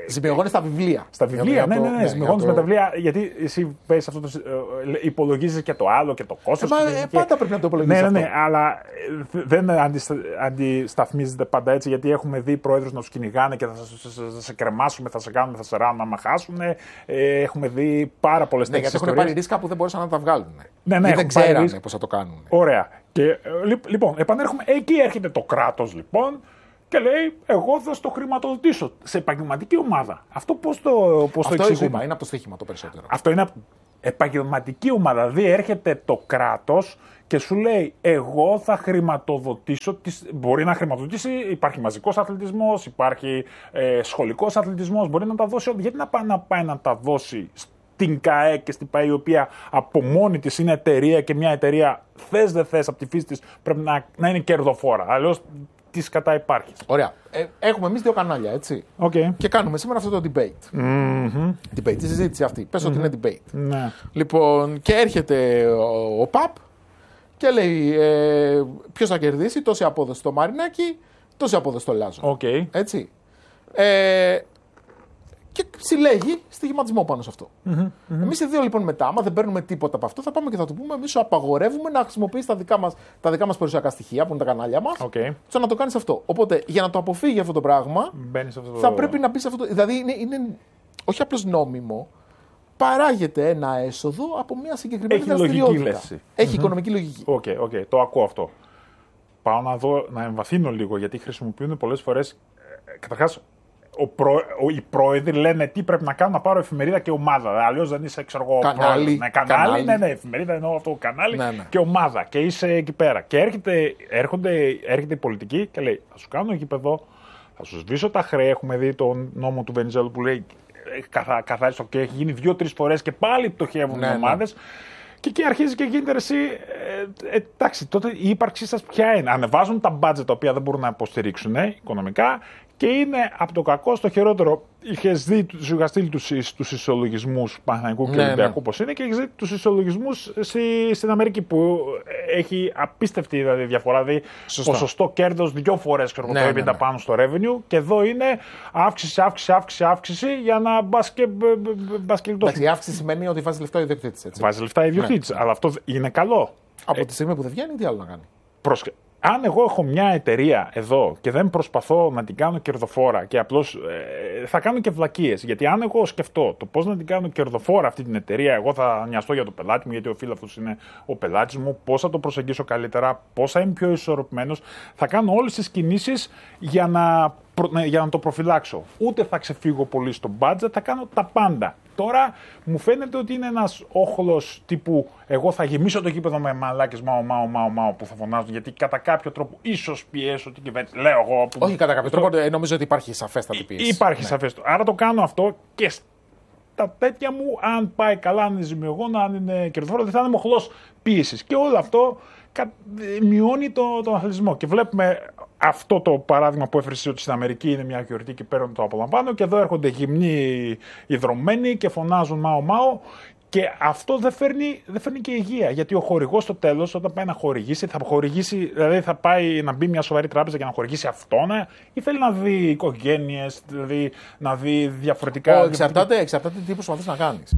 Ζημιογόνες στα βιβλία. Στα βιβλία, ναι. Ζημιογόνες με τα βιβλία, γιατί εσύ πες αυτό, υπολογίζεις και το άλλο και το κόστος. Πάντα πρέπει να το υπολογίζεις. Ναι, αλλά δεν αντισταθμίζεται πάντα έτσι, γιατί έχουμε δει πρόεδρους να τους κυνηγάνε και θα σε κρεμάσουμε, θα σε κάνουμε, θα σε ράνουν να μαχάσουν. Έχουμε δει πάρα πολλές τέτοιες ιστορίες. Γιατί έχουν πάρει ρίσκα που δεν μπορούσαν να τα βγάλουν. Ναι, δεν ξέρανε πώς θα το κάνουν. Ωραία. Και, λοιπόν, επανέρχομαι, εκεί έρχεται το κράτος λοιπόν. Και λέει, εγώ θα στο χρηματοδοτήσω σε επαγγελματική ομάδα. Αυτό πώς το εξηγούμε? Είναι από το στοίχημα το περισσότερο. Αυτό είναι επαγγελματική ομάδα. Δηλαδή έρχεται το κράτος και σου λέει, εγώ θα χρηματοδοτήσω. Μπορεί να χρηματοδοτήσει, υπάρχει μαζικός αθλητισμός, υπάρχει σχολικός αθλητισμός. Μπορεί να τα δώσει. Γιατί να πάει να τα δώσει στην ΚΑΕ και στην ΠΑΕ, η οποία από μόνη της είναι εταιρεία και μια εταιρεία, θες δεν θες, από τη φύση της πρέπει να είναι κερδοφόρα. Αλλιώς τι κατά υπάρχει. Ωραία. Έχουμε εμείς 2 κανάλια, έτσι. Okay. Και κάνουμε σήμερα αυτό το debate. Debate, τη συζήτηση αυτή. Πες ότι είναι debate. Ναι. Λοιπόν, και έρχεται ο ΠΑΠ και λέει ποιος θα κερδίσει, τόση απόδοση στο Μαρινάκι, τόση απόδοση στο Λάζο. Okay. Έτσι. Και συλλέγει στοιχηματισμό πάνω σε αυτό. Εμείς οι δύο λοιπόν μετά, άμα δεν παίρνουμε τίποτα από αυτό, θα πάμε και θα του πούμε: εμείς σου απαγορεύουμε να χρησιμοποιείς τα δικά μας περιουσιακά στοιχεία, που είναι τα κανάλια μας, στο να το κάνεις αυτό. Οπότε για να το αποφύγει αυτό το πράγμα, θα πρέπει να μπει σε αυτό. Δηλαδή είναι όχι απλώς νόμιμο, παράγεται ένα έσοδο από μια συγκεκριμένη δραστηριότητα. Έχει οικονομική λογική. Το ακούω αυτό. Πάω να δω, να εμβαθύνω λίγο, γιατί χρησιμοποιούν πολλές φορές. Καταρχάς, οι πρόεδροι λένε τι πρέπει να κάνουν, να πάρω εφημερίδα και ομάδα. Αλλιώς δεν είσαι, ξέρω εγώ, κανάλι. Ναι, εφημερίδα εννοώ αυτό, κανάλι και ομάδα. Και είσαι εκεί πέρα. Και έρχεται η πολιτική και λέει: θα σου κάνω γήπεδο, θα σου σβήσω τα χρέη. Έχουμε δει τον νόμο του Βενιζέλου που λέει καθάριστο και έχει γίνει 2-3 φορές και πάλι πτωχεύουν οι ομάδες. Και εκεί αρχίζει και γίνεται εσύ. Εντάξει, τότε η ύπαρξή σας ποια είναι? Ανεβάζουν τα budget τα οποία δεν μπορούν να υποστηρίξουν οικονομικά. Και είναι από το κακό στο χειρότερο. Είχες δει τους ισολογισμούς Παναθηναϊκού και Ολυμπιακού πώς είναι, και έχεις δει τους ισολογισμούς στην Αμερική που έχει απίστευτη διαφορά. Δηλαδή ποσοστό κέρδος 2 φορές το EBITDA πάνω στο revenue, και εδώ είναι αύξηση για να μπας και γλιτώσει. Η αύξηση σημαίνει ότι βάζει λεφτά ο ιδιοκτήτης. Βάζει λεφτά ο ιδιοκτήτης, αλλά αυτό είναι καλό. Από τη στιγμή που δεν βγαίνει, τι άλλο να κάνει? Αν εγώ έχω μια εταιρεία εδώ και δεν προσπαθώ να την κάνω κερδοφόρα και απλώς θα κάνω και βλακίες. Γιατί αν εγώ σκεφτώ το πώς να την κάνω κερδοφόρα αυτή την εταιρεία, εγώ θα νοιαστώ για το πελάτη μου, γιατί ο φίλος είναι ο πελάτης μου, πώς θα το προσεγγίσω καλύτερα, πώς θα είμαι πιο ισορροπημένος, θα κάνω όλες τις κινήσεις για να το προφυλάξω. Ούτε θα ξεφύγω πολύ στο budget, θα κάνω τα πάντα. Τώρα μου φαίνεται ότι είναι ένας όχλος τύπου εγώ θα γεμίσω το γήπεδο με μαλάκες μάω που θα φωνάζουν, γιατί κατά κάποιο τρόπο ίσως πιέσω την κυβέρνηση. Λέω εγώ. Όχι κατά κάποιο τρόπο, νομίζω ότι υπάρχει σαφέστατη πίεση. Υπάρχει σαφέστατη. Άρα το κάνω αυτό και τα τέτοια μου, αν πάει καλά, αν είναι ζημιογόνα, αν είναι κερδοφόρο, δεν θα είναι μοχλός πίεσης. Και όλο αυτό μειώνει τον αθλητισμό. Και βλέπουμε αυτό το παράδειγμα που έφερε ότι στην Αμερική είναι μια γιορτή και παίρνουν το απολαμβάνω, και εδώ έρχονται γυμνοί ιδρωμένοι και φωνάζουν μάω. Και αυτό δεν φέρνει και υγεία. Γιατί ο χορηγός στο τέλος, όταν πάει να χορηγήσει, δηλαδή θα πάει να μπει μια σοβαρή τράπεζα για να χορηγήσει αυτόν, ή θέλει να δει οικογένειες, δηλαδή να δει διαφορετικά. Εξαρτάται τι προσπαθείς να κάνεις.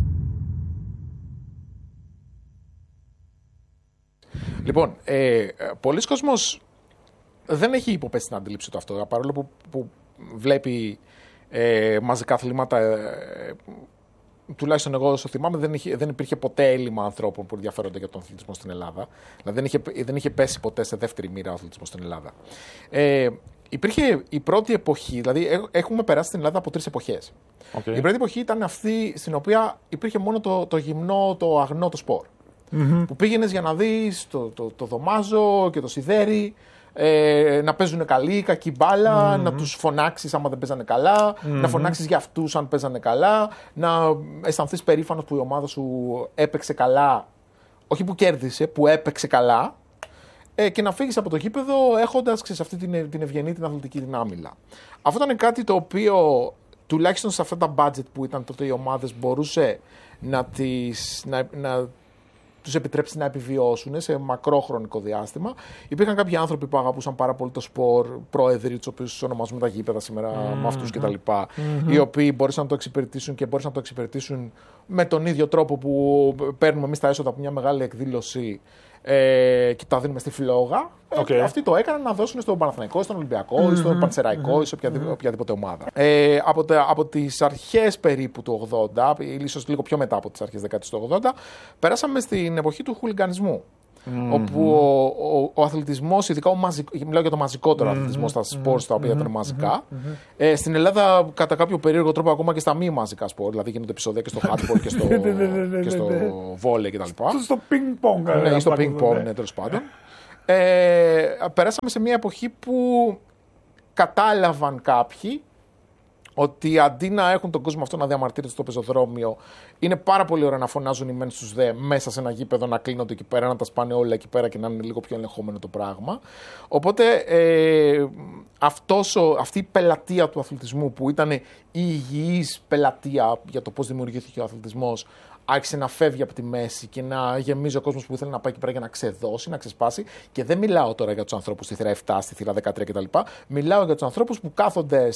Λοιπόν, πολλοί κόσμος δεν έχει υποπέσει στην αντίληψη του αυτό, παρόλο που βλέπει μαζικά αθλήματα. Τουλάχιστον εγώ όσο θυμάμαι, δεν υπήρχε ποτέ έλλειμμα ανθρώπων που ενδιαφέρονται για τον αθλητισμό στην Ελλάδα. Δηλαδή δεν είχε πέσει ποτέ σε δεύτερη μοίρα ο αθλητισμός στην Ελλάδα. Υπήρχε η πρώτη εποχή, δηλαδή έχουμε περάσει στην Ελλάδα από 3 εποχές. Η πρώτη εποχή ήταν αυτή στην οποία υπήρχε μόνο το γυμνό, το αγνό, το σπορ. Που πήγαινες για να δεις το δωμάζο και το σιδέρι, να παίζουν καλή, κακή μπάλα, να τους φωνάξεις άμα δεν παίζανε καλά, να φωνάξεις για αυτούς αν παίζανε καλά, να αισθανθείς περήφανος που η ομάδα σου έπαιξε καλά, όχι που κέρδισε, που έπαιξε καλά, και να φύγεις από το γήπεδο έχοντας αυτή την ευγενή, την αθλητική δυνάμιλα. Αυτό ήταν κάτι το οποίο, τουλάχιστον σε αυτά τα budget που ήταν τότε οι ομάδες, μπορούσε να τους επιτρέψει να επιβιώσουν σε μακρό χρονικό διάστημα. Υπήρχαν κάποιοι άνθρωποι που αγαπούσαν πάρα πολύ το σπορ, πρόεδροι, τους οποίους ονομάζουμε τα γήπεδα σήμερα με αυτούς κτλ. Οι οποίοι μπόρεσαν να το εξυπηρετήσουν και μπόρεσαν να το εξυπηρετήσουν με τον ίδιο τρόπο που παίρνουμε εμείς τα έσοδα από μια μεγάλη εκδήλωση και τα δίνουμε στη φλόγα. Αυτοί το έκαναν να δώσουν στον Παναθηναϊκό, στον Ολυμπιακό, ή στον Πανσεραϊκό ή σε οποιαδήποτε ομάδα. Από τις αρχές περίπου του 80, ίσως λίγο πιο μετά από τις αρχές δεκαετίας του 80, περάσαμε στην εποχή του χουλιγκανισμού. Όπου ο αθλητισμός, ειδικά μιλάω για το μαζικότερο αθλητισμό στα σπορ, τα οποία ήταν μαζικά. Στην Ελλάδα, κατά κάποιο περίεργο τρόπο, ακόμα και στα μη μαζικά σπορ, δηλαδή γίνονται επεισόδια και στο handball και στο βόλεϊ κτλ. Στο ping-pong. Ναι, στο ping-pong, ναι, τέλος πάντων. Περάσαμε σε μια εποχή που κατάλαβαν κάποιοι ότι αντί να έχουν τον κόσμο αυτό να διαμαρτύρεται στο πεζοδρόμιο, είναι πάρα πολύ ωραίο να φωνάζουν οι μεν στους δε μέσα σε ένα γήπεδο, να κλείνονται εκεί πέρα, να τα σπάνε όλα εκεί πέρα και να είναι λίγο πιο ελεγχόμενο το πράγμα. Οπότε αυτή η πελατεία του αθλητισμού, που ήταν η υγιής πελατεία για το πώς δημιουργήθηκε ο αθλητισμός, άρχισε να φεύγει από τη μέση και να γεμίζει ο κόσμος που ήθελε να πάει εκεί πέρα για να ξεδώσει, να ξεσπάσει. Και δεν μιλάω τώρα για τους ανθρώπους στη θύρα 7, στη θύρα 13 κτλ. Μιλάω για τους ανθρώπους που κάθονται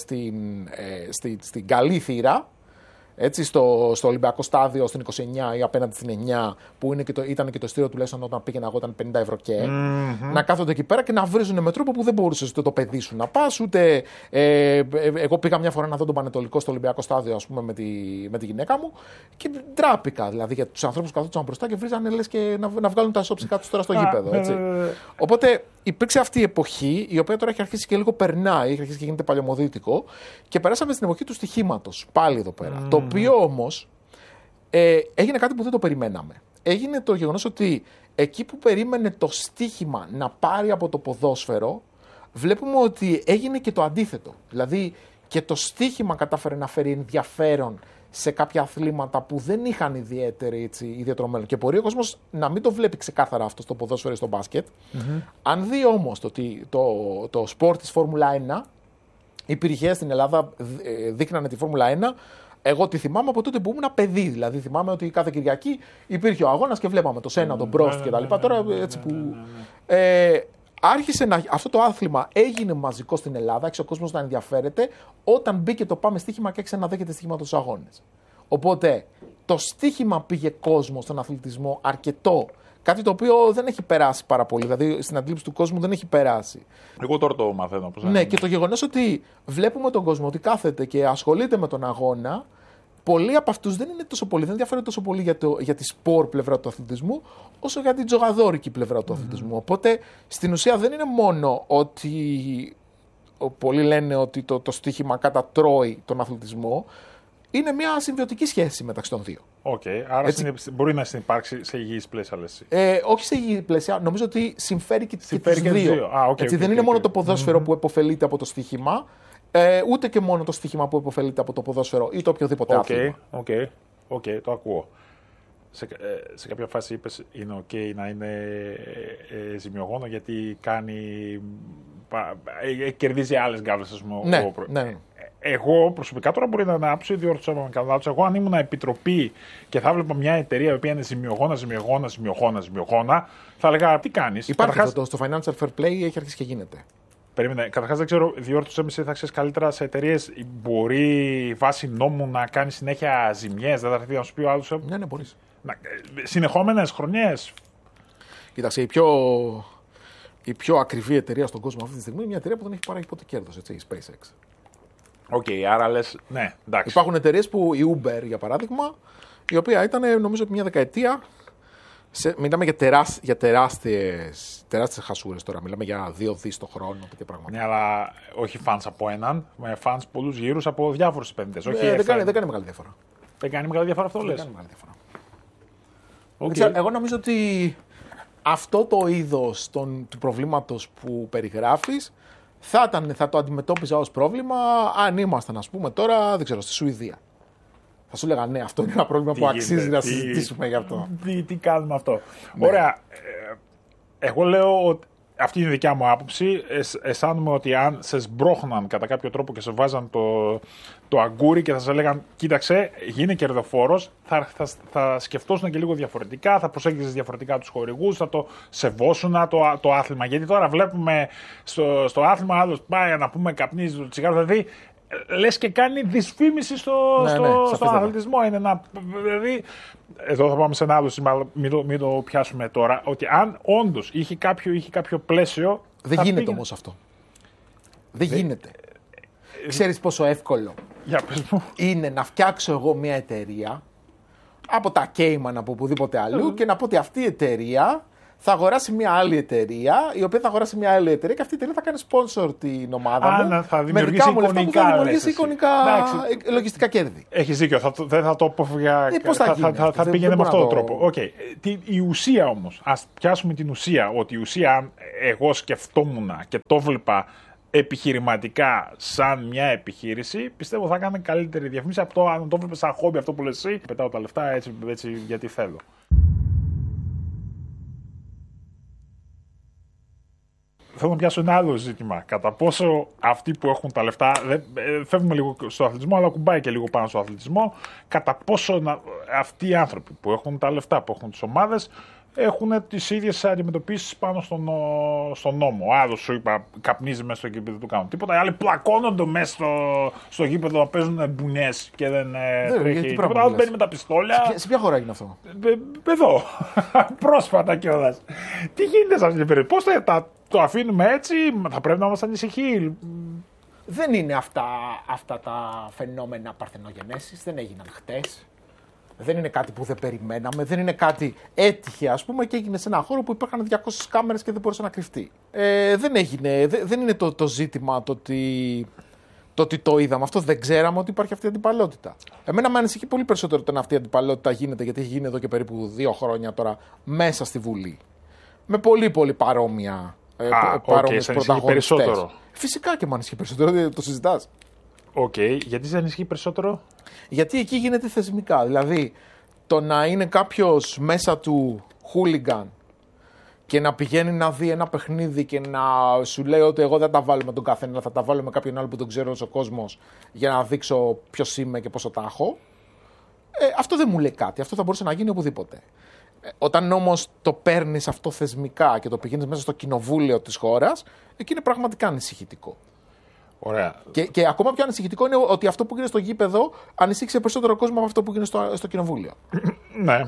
στην καλή θύρα, έτσι, στο Ολυμπιακό στάδιο στην 29 ή απέναντι στην 9, που ήταν και το ειστήριο τουλάχιστον όταν πήγαινα εγώ ήταν 50 ευρώ και. Να κάθονται εκεί πέρα και να βρίζουν με τρόπο που δεν μπορούσε ούτε το παιδί σου να πα, ούτε. Εγώ πήγα μια φορά να δω τον Πανετολικό στο Ολυμπιακό στάδιο, ας πούμε, με τη γυναίκα μου και ντράπηκα. Δηλαδή για τους ανθρώπους που καθόντουσαν μπροστά και βρίζανε λες και να βγάλουν τα ισόψυχα τους τώρα στο γήπεδο. Έτσι. Οπότε υπήρξε αυτή η εποχή, η οποία τώρα έχει αρχίσει και λίγο περνάει, έχει αρχίσει και γίνεται παλαιομοδίτικο, και περάσαμε στην εποχή του στοιχήματος. Πάλι εδώ πέρα. Το οποίο όμως έγινε κάτι που δεν το περιμέναμε. Έγινε το γεγονός ότι εκεί που περίμενε το στοίχημα να πάρει από το ποδόσφαιρο, βλέπουμε ότι έγινε και το αντίθετο. Δηλαδή και το στοίχημα κατάφερε να φέρει ενδιαφέρον σε κάποια αθλήματα που δεν είχαν ιδιαίτερο μέλλον. Και μπορεί ο κόσμος να μην το βλέπει ξεκάθαρα αυτό στο ποδόσφαιρο ή στο μπάσκετ. Αν δει όμως το σπορ της Φόρμουλα 1, υπήρχε στην Ελλάδα, δείχνανε τη Φόρμουλα 1. Εγώ τη θυμάμαι από τότε που ήμουν παιδί. Δηλαδή θυμάμαι ότι κάθε Κυριακή υπήρχε ο αγώνας και βλέπαμε το Σένα, τον Μπρόστ κτλ. Τώρα έτσι που. Άρχισε αυτό το άθλημα έγινε μαζικό στην Ελλάδα, άρχισε ο κόσμος να ενδιαφέρεται όταν μπήκε το πάμε στοίχημα και άρχισε να δέχεται στοίχημα στους αγώνες. Οπότε το στοίχημα πήγε κόσμο στον αθλητισμό αρκετό. Κάτι το οποίο δεν έχει περάσει πάρα πολύ, δηλαδή στην αντίληψη του κόσμου δεν έχει περάσει. Εγώ τώρα το μαθαίνω. Ναι, και το γεγονός ότι βλέπουμε τον κόσμο ότι κάθεται και ασχολείται με τον αγώνα, πολλοί από αυτούς δεν ενδιαφέρονται τόσο πολύ για τη σπορ πλευρά του αθλητισμού, όσο για την τζογαδόρικη πλευρά του αθλητισμού. Οπότε στην ουσία δεν είναι μόνο ότι πολλοί λένε ότι το στοίχημα κατατρώει τον αθλητισμό, είναι μια συμβιωτική σχέση μεταξύ των δύο. Άρα μπορεί να υπάρξει σε υγιείς πλαίσια, λες. Όχι σε υγιή πλαίσια, νομίζω ότι συμφέρει και τους δύο. Δεν είναι μόνο το ποδόσφαιρο που επωφελείται από το στοίχημα, ούτε και μόνο το στοίχημα που επωφελείται από το ποδόσφαιρο ή το οποιοδήποτε άθλημα. Το ακούω. Σε κάποια φάση είπες είναι να είναι ζημιογόνο γιατί κερδίζει άλλες γκάβλες, ας πούμε. Ναι. Εγώ προσωπικά τώρα μπορεί να ανάψω ή διόρθωσα με καλά λάθος. Εγώ αν ήμουν επιτροπή και θα έβλεπα μια εταιρεία η οποία είναι ζημιογόνα, θα έλεγα τι κάνεις. Υπάρχει αυτό στο financial fair play, έχει αρχίσει και γίνεται. Περίμενε. Καταρχάς δεν ξέρω, διόρθωσε με, θα ξέρεις καλύτερα σε εταιρείες. Μπορεί βάσει νόμου να κάνει συνέχεια ζημιές, δεν θα έρθει να σου πει ο άλλος. Ναι, μπορείς. Συνεχόμενες χρονιές. Κοίταξε, η πιο ακριβή εταιρεία στον κόσμο αυτή τη στιγμή είναι μια εταιρεία που δεν έχει παράγει ποτέ κέρδος, η SpaceX. Άρα λες, ναι, εντάξει. Υπάρχουν εταιρείες που, η Uber για παράδειγμα, η οποία ήταν νομίζω μια δεκαετία. Μιλάμε για τεράστιες χασούρες τώρα. Μιλάμε για 2 δις το χρόνο. Ναι, αλλά όχι φανς από έναν, με φανς πολλούς γύρους από διάφορους επενδυτές. Δεν κάνει μεγάλη διαφορά. Δεν κάνει μεγάλη διαφορά αυτό, λες. Δεν κάνει μεγάλη διαφορά. Εγώ νομίζω ότι αυτό το είδος του προβλήματος που περιγράφεις θα το αντιμετώπιζα ως πρόβλημα αν ήμασταν, ας πούμε, τώρα, δεν ξέρω, στη Σουηδία. Θα σου έλεγα, ναι, αυτό είναι ένα πρόβλημα που αξίζει να συζητήσουμε γι' αυτό. Τι κάνουμε αυτό. Ναι. Ωραία. Εγώ λέω ότι αυτή είναι η δικιά μου άποψη. Αισθάνομαι ότι αν σε σμπρώχναν κατά κάποιο τρόπο και σε βάζαν το αγκούρι και θα σε λέγαν κοίταξε, γίνε κερδοφόρος, θα σκεφτόσουν και λίγο διαφορετικά, θα προσέγγιζες διαφορετικά τους χορηγούς, θα το σεβόσουν το άθλημα. Γιατί τώρα βλέπουμε στο άθλημα άλλος πάει να πούμε καπνίζει το τσιγάρο, δηλαδή λες και κάνει δυσφήμιση στον αθλητισμό. Είναι δηλαδή, εδώ θα πάμε σε ένα άλλο σημείο, μην το πιάσουμε τώρα, ότι αν όντως είχε κάποιο πλαίσιο. Δεν γίνεται όμως αυτό. Δεν γίνεται. Ξέρεις πόσο εύκολο είναι να φτιάξω εγώ μια εταιρεία από τα Cayman από οπουδήποτε αλλού και να πω ότι αυτή η εταιρεία θα αγοράσει μια άλλη εταιρεία, η οποία θα αγοράσει μια άλλη εταιρεία και αυτή η εταιρεία θα κάνει sponsor την ομάδα μου. Θα δημιουργήσει εικονικά, θα δημιουργήσει εικονικά λογιστικά κέρδη. Έχεις δίκιο, δεν θα το πω θα πήγαινε με αυτόν τον τρόπο. Η ουσία όμως, ας πιάσουμε την ουσία, ότι η ουσία αν εγώ σκεφτόμουν και το βλέπα επιχειρηματικά σαν μια επιχείρηση, πιστεύω θα έκανε καλύτερη διαφήμιση από το αν το βλέπεις σαν χόμπι αυτό που λες εσύ, πετάω τα λεφτά έτσι γιατί θέλω. Θέλω να πιάσω ένα άλλο ζήτημα. Κατά πόσο αυτοί που έχουν τα λεφτά, φεύγουμε λίγο στο αθλητισμό, αλλά κουμπάει και λίγο πάνω στο αθλητισμό, κατά πόσο αυτοί οι άνθρωποι που έχουν τα λεφτά, που έχουν τις ομάδες, έχουν τις ίδιες αντιμετωπίσεις πάνω στον νόμο. Ο άλλος σου είπα, καπνίζει μέσα στο γήπεδο, του κάνουν τίποτα. Οι άλλοι πλακώνονται μέσα στο γήπεδο να παίζουν μπουνιές και δεν τρέχει τίποτα. Άλλος μπαίνει με τα πιστόλια. Σε ποια χώρα έγινε αυτό? Εδώ. Πρόσφατα κιόλας. Τι γίνεται σε αυτή την περίπτωση? Πώς το αφήνουμε έτσι? Θα πρέπει να μας ανησυχεί. Δεν είναι αυτά τα φαινόμενα παρθενογενέσεις. Δεν έγιναν χτες. Δεν είναι κάτι που δεν περιμέναμε, δεν είναι κάτι έτυχε ας πούμε και έγινε σε ένα χώρο που υπήρχαν 200 κάμερες και δεν μπορούσε να κρυφτεί. Δεν είναι το ζήτημα το ότι το είδαμε. Αυτό δεν ξέραμε ότι υπάρχει αυτή η αντιπαλότητα. Εμένα με ανησυχεί πολύ περισσότερο όταν αυτή η αντιπαλότητα γίνεται, γιατί έχει γίνει εδώ και περίπου 2 χρόνια τώρα μέσα στη Βουλή. Με πολύ πολύ παρόμοιες πρωταγωνιστές. Φυσικά και με ανησυχεί περισσότερο, το συζητάς. Γιατί σε ανησυχεί περισσότερο? Γιατί εκεί γίνεται θεσμικά. Δηλαδή, το να είναι κάποιος μέσα του χούλιγκαν και να πηγαίνει να δει ένα παιχνίδι και να σου λέει ότι εγώ δεν τα βάλω με τον καθένα, θα τα βάλω με κάποιον άλλο που τον ξέρω ο κόσμος για να δείξω ποιος είμαι και πόσο τα έχω. Αυτό δεν μου λέει κάτι. Αυτό θα μπορούσε να γίνει οπουδήποτε. Όταν όμως το παίρνεις αυτό θεσμικά και το πηγαίνεις μέσα στο κοινοβούλιο της χώρας, εκεί είναι πραγματικά ανησυχητικό. Ωραία. Και ακόμα πιο ανησυχητικό είναι ότι αυτό που γίνεται στο γήπεδο ανησύχησε περισσότερο κόσμο από αυτό που γίνεται στο κοινοβούλιο. Ναι.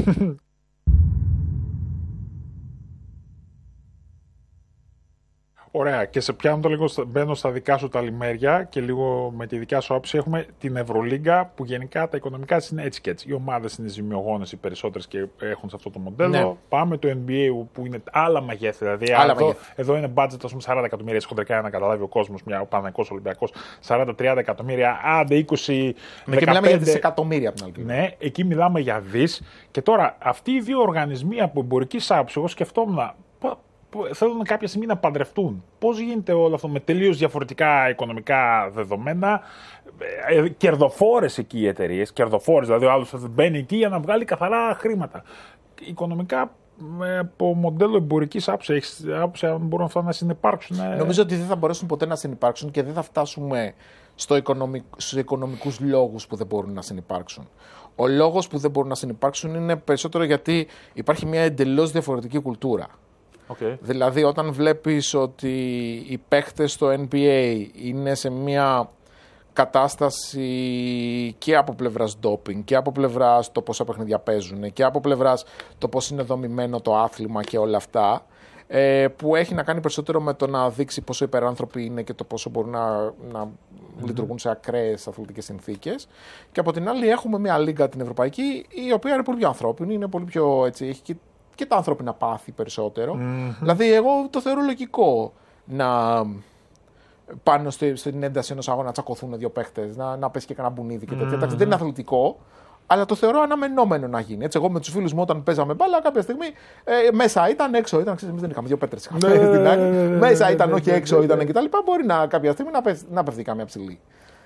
Ωραία. Και σε πιάνω το λίγο, μπαίνω στα δικά σου τα λιμέρια και λίγο με τη δικιά σου άποψη. Έχουμε την Ευρωλίγκα που γενικά τα οικονομικά είναι έτσι και έτσι. Οι ομάδες είναι ζημιογόνες οι περισσότερες και έχουν σε αυτό το μοντέλο. Ναι. Πάμε το NBA που είναι άλλα μεγέθη. Δηλαδή εδώ είναι budget 40 εκατομμύρια χοντρικά να καταλάβει ο κόσμος. Ο Παναθηναϊκός Ολυμπιακός 40-30 εκατομμύρια, άντε 20. Και μιλάμε για δισεκατομμύρια από την άλλη. Ναι, εκεί μιλάμε για δις. Και τώρα αυτοί οι δύο οργανισμοί από εμπορική άποψη, εγώ σκεφτόμουν. Θέλουν κάποια στιγμή να παντρευτούν. Πώς γίνεται όλο αυτό με τελείως διαφορετικά οικονομικά δεδομένα, κερδοφόρες εκεί οι εταιρείες, κερδοφόρες, δηλαδή ο άλλος θα μπαίνει εκεί για να βγάλει καθαρά χρήματα. Οικονομικά, από μοντέλο εμπορικής άποψης, αν μπορούν αυτά να συνυπάρξουν. Νομίζω ότι δεν θα μπορέσουν ποτέ να συνυπάρξουν και δεν θα φτάσουμε στους οικονομικούς λόγους που δεν μπορούν να συνυπάρξουν. Ο λόγος που δεν μπορούν να συνυπάρξουν είναι περισσότερο γιατί υπάρχει μια εντελώς διαφορετική κουλτούρα. Δηλαδή όταν βλέπεις ότι οι παίχτες στο NBA είναι σε μια κατάσταση και από πλευράς ντόπινγκ και από πλευράς το πόσα παιχνίδια παίζουν και από πλευράς το πώς είναι δομημένο το άθλημα και όλα αυτά, που έχει να κάνει περισσότερο με το να δείξει πόσο υπεράνθρωποι είναι και το πόσο μπορούν να λειτουργούν σε ακραίες αθλητικές συνθήκες. Και από την άλλη έχουμε μια λίγκα την ευρωπαϊκή, η οποία είναι πολύ πιο ανθρώπινη, είναι πολύ πιο έτσι, έχει και τα ανθρώπινα πάθη περισσότερο. Δηλαδή, εγώ το θεωρώ λογικό να πάνω στην ένταση ενός αγώνα να τσακωθούν δύο παίχτες, να πέσει και κανένα μπουνίδι και τέτοια. Δεν είναι αθλητικό, αλλά το θεωρώ αναμενόμενο να γίνει. Έτσι, εγώ με τους φίλους μου όταν παίζαμε μπάλα, κάποια στιγμή μέσα ήταν, έξω ήταν. Ξέρεις, εμείς δεν είχαμε δύο πέτρες. Μέσα ήταν, όχι έξω ήταν κτλ. Μπορεί κάποια στιγμή να πέφτει κάμια ψηλή.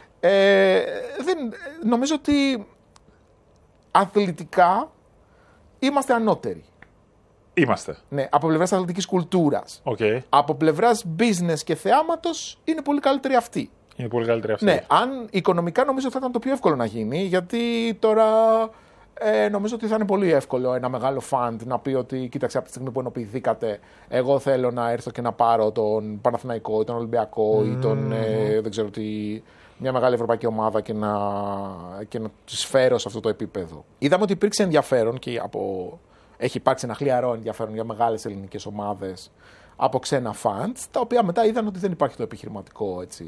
Νομίζω ότι αθλητικά είμαστε ανώτεροι. Είμαστε. Ναι, από πλευράς αθλητικής κουλτούρας. Okay. Από πλευράς business και θεάματος είναι πολύ καλύτερη αυτή. Είναι πολύ καλύτερη αυτή. Ναι, αν οικονομικά νομίζω θα ήταν το πιο εύκολο να γίνει, γιατί τώρα νομίζω ότι θα είναι πολύ εύκολο ένα μεγάλο φαντ να πει ότι κοίταξε από τη στιγμή που ενοποιηθήκατε, εγώ θέλω να έρθω και να πάρω τον Παναθηναϊκό ή τον Ολυμπιακό ή τον δεν ξέρω τι, μια μεγάλη ευρωπαϊκή ομάδα και να τις φέρω σε αυτό το επίπεδο. Είδαμε ότι υπήρξε ενδιαφέρον και έχει υπάρξει ένα χλιαρό ενδιαφέρον για μεγάλες ελληνικές ομάδες από ξένα φαντς, τα οποία μετά είδαν ότι δεν υπάρχει το επιχειρηματικό έτσι,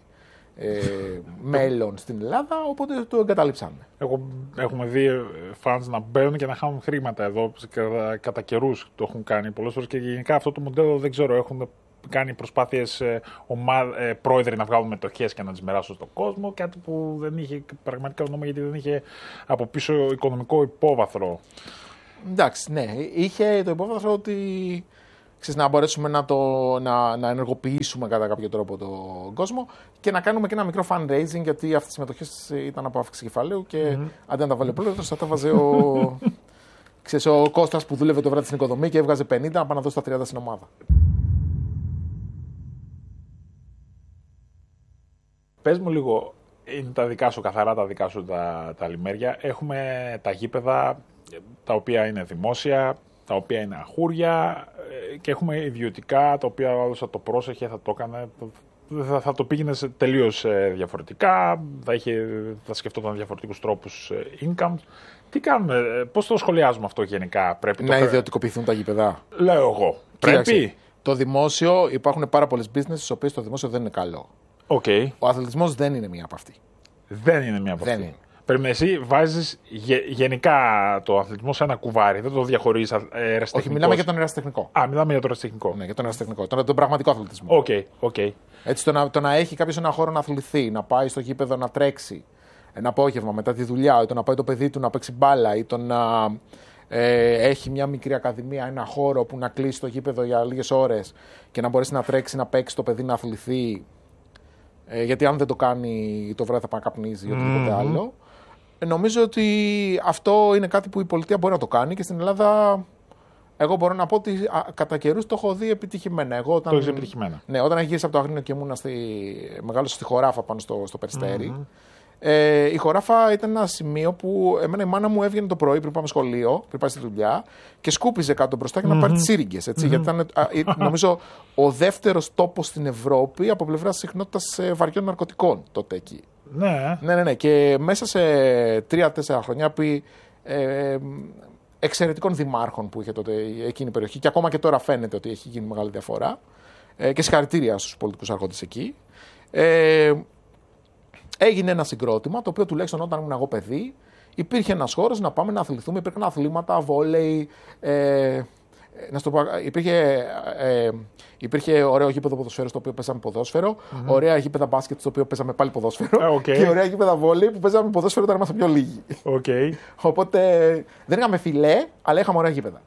μέλλον στην Ελλάδα, οπότε το εγκαταλείψανε. Έχουμε δει φαντς να μπαίνουν και να χάνουν χρήματα εδώ, κατά καιρούς το έχουν κάνει πολλές φορές και γενικά αυτό το μοντέλο δεν ξέρω, έχουν κάνει προσπάθειες πρόεδροι να βγάλουν μετοχές και να τις μοιράσουν στον κόσμο, κάτι που δεν είχε πραγματικά νόημα γιατί δεν είχε από πίσω οικονομικό υπόβαθρο. Εντάξει, ναι, είχε το υπόβαθρο ότι να μπορέσουμε να ενεργοποιήσουμε κατά κάποιο τρόπο τον κόσμο και να κάνουμε και ένα μικρό fundraising, γιατί αυτές οι συμμετοχές ήταν από αύξηση κεφαλαίου και αντί να τα βάλει ο πρόεδρος, θα τα βάζε ο Κώστας που δούλευε το βράδυ στην οικοδομή και έβγαζε 50 να πάει να δώσει τα 30 στην ομάδα. Πες μου λίγο, είναι τα δικά σου, καθαρά τα δικά σου τα λιμέρια. Έχουμε τα γήπεδα τα οποία είναι δημόσια, τα οποία είναι αχούρια και έχουμε ιδιωτικά τα οποία άλλος θα το πρόσεχε, θα το έκανε, θα το πήγαινε τελείως διαφορετικά, θα σκεφτόταν διαφορετικούς τρόπους income. Τι κάνουμε, πώς το σχολιάζουμε αυτό γενικά? Πρέπει να ιδιωτικοποιηθούν τα γήπεδα. Λέω εγώ. Πρέπει. Το δημόσιο, υπάρχουν πάρα πολλές business στις οποίες το δημόσιο δεν είναι καλό. Okay. Ο αθλητισμός δεν είναι μία από αυτή. Δεν είναι μία από αυτή. Πρέπει εσύ βάζεις γενικά το αθλητισμό σε ένα κουβάρι, δεν το διαχωρίζεις ερασιτεχνικός. Όχι, μιλάμε για τον ερασιτεχνικό. Μιλάμε για τον ερασιτεχνικό. Ναι, για τον ερασιτεχνικό. Τον πραγματικό αθλητισμό. Okay. Έτσι, το να έχει κάποιος ένα χώρο να αθληθεί, να πάει στο γήπεδο να τρέξει ένα απόγευμα μετά τη δουλειά, ή το να πάει το παιδί του να παίξει μπάλα, ή το να έχει μια μικρή ακαδημία, ένα χώρο που να κλείσει το γήπεδο για λίγες ώρες και να μπορέσει να τρέξει, να παίξει το παιδί, να αθληθεί. Γιατί αν δεν το κάνει το βράδυ θα πάει να καπνίζει ή οτιδήποτε άλλο. Νομίζω ότι αυτό είναι κάτι που η πολιτεία μπορεί να το κάνει και στην Ελλάδα εγώ μπορώ να πω ότι κατά καιρούς το έχω δει επιτυχημένα. Το έχεις επιτυχημένα. Ναι, όταν γύρισα από το Αγρίνιο και ήμουν μεγάλωσα στη Χωράφα πάνω στο Περιστέρι. Η Χωράφα ήταν ένα σημείο που εμένα η μάνα μου έβγαινε το πρωί πριν πάμε σχολείο, πριν πάει στη δουλειά και σκούπιζε κάτω μπροστά για να πάρει τις σύριγγες. Γιατί ήταν νομίζω ο δεύτερος τόπος στην Ευρώπη από πλευράς συχνότητας βαριών ναρκωτικών τότε εκεί. Ναι. Και μέσα σε 3-4 χρόνια επί εξαιρετικών δημάρχων που είχε τότε εκείνη η περιοχή και ακόμα και τώρα φαίνεται ότι έχει γίνει μεγάλη διαφορά και συγχαρητήρια στους πολιτικούς αρχόντες εκεί. Έγινε ένα συγκρότημα το οποίο τουλάχιστον όταν ήμουν εγώ παιδί υπήρχε ένας χώρος να πάμε να αθληθούμε, υπήρχαν αθλήματα, βόλεϊ. Να σου το πω, υπήρχε ωραίο γήπεδο ποδοσφαίρου στο οποίο παίζαμε ποδόσφαιρο, ωραία γήπεδα μπάσκετ στο οποίο παίζαμε πάλι ποδόσφαιρο και ωραία γήπεδα βόλεϊ που παίζαμε ποδόσφαιρο όταν ήμασταν πιο λίγοι. Οπότε δεν είχαμε φιλέ, αλλά είχαμε ωραία γήπεδα.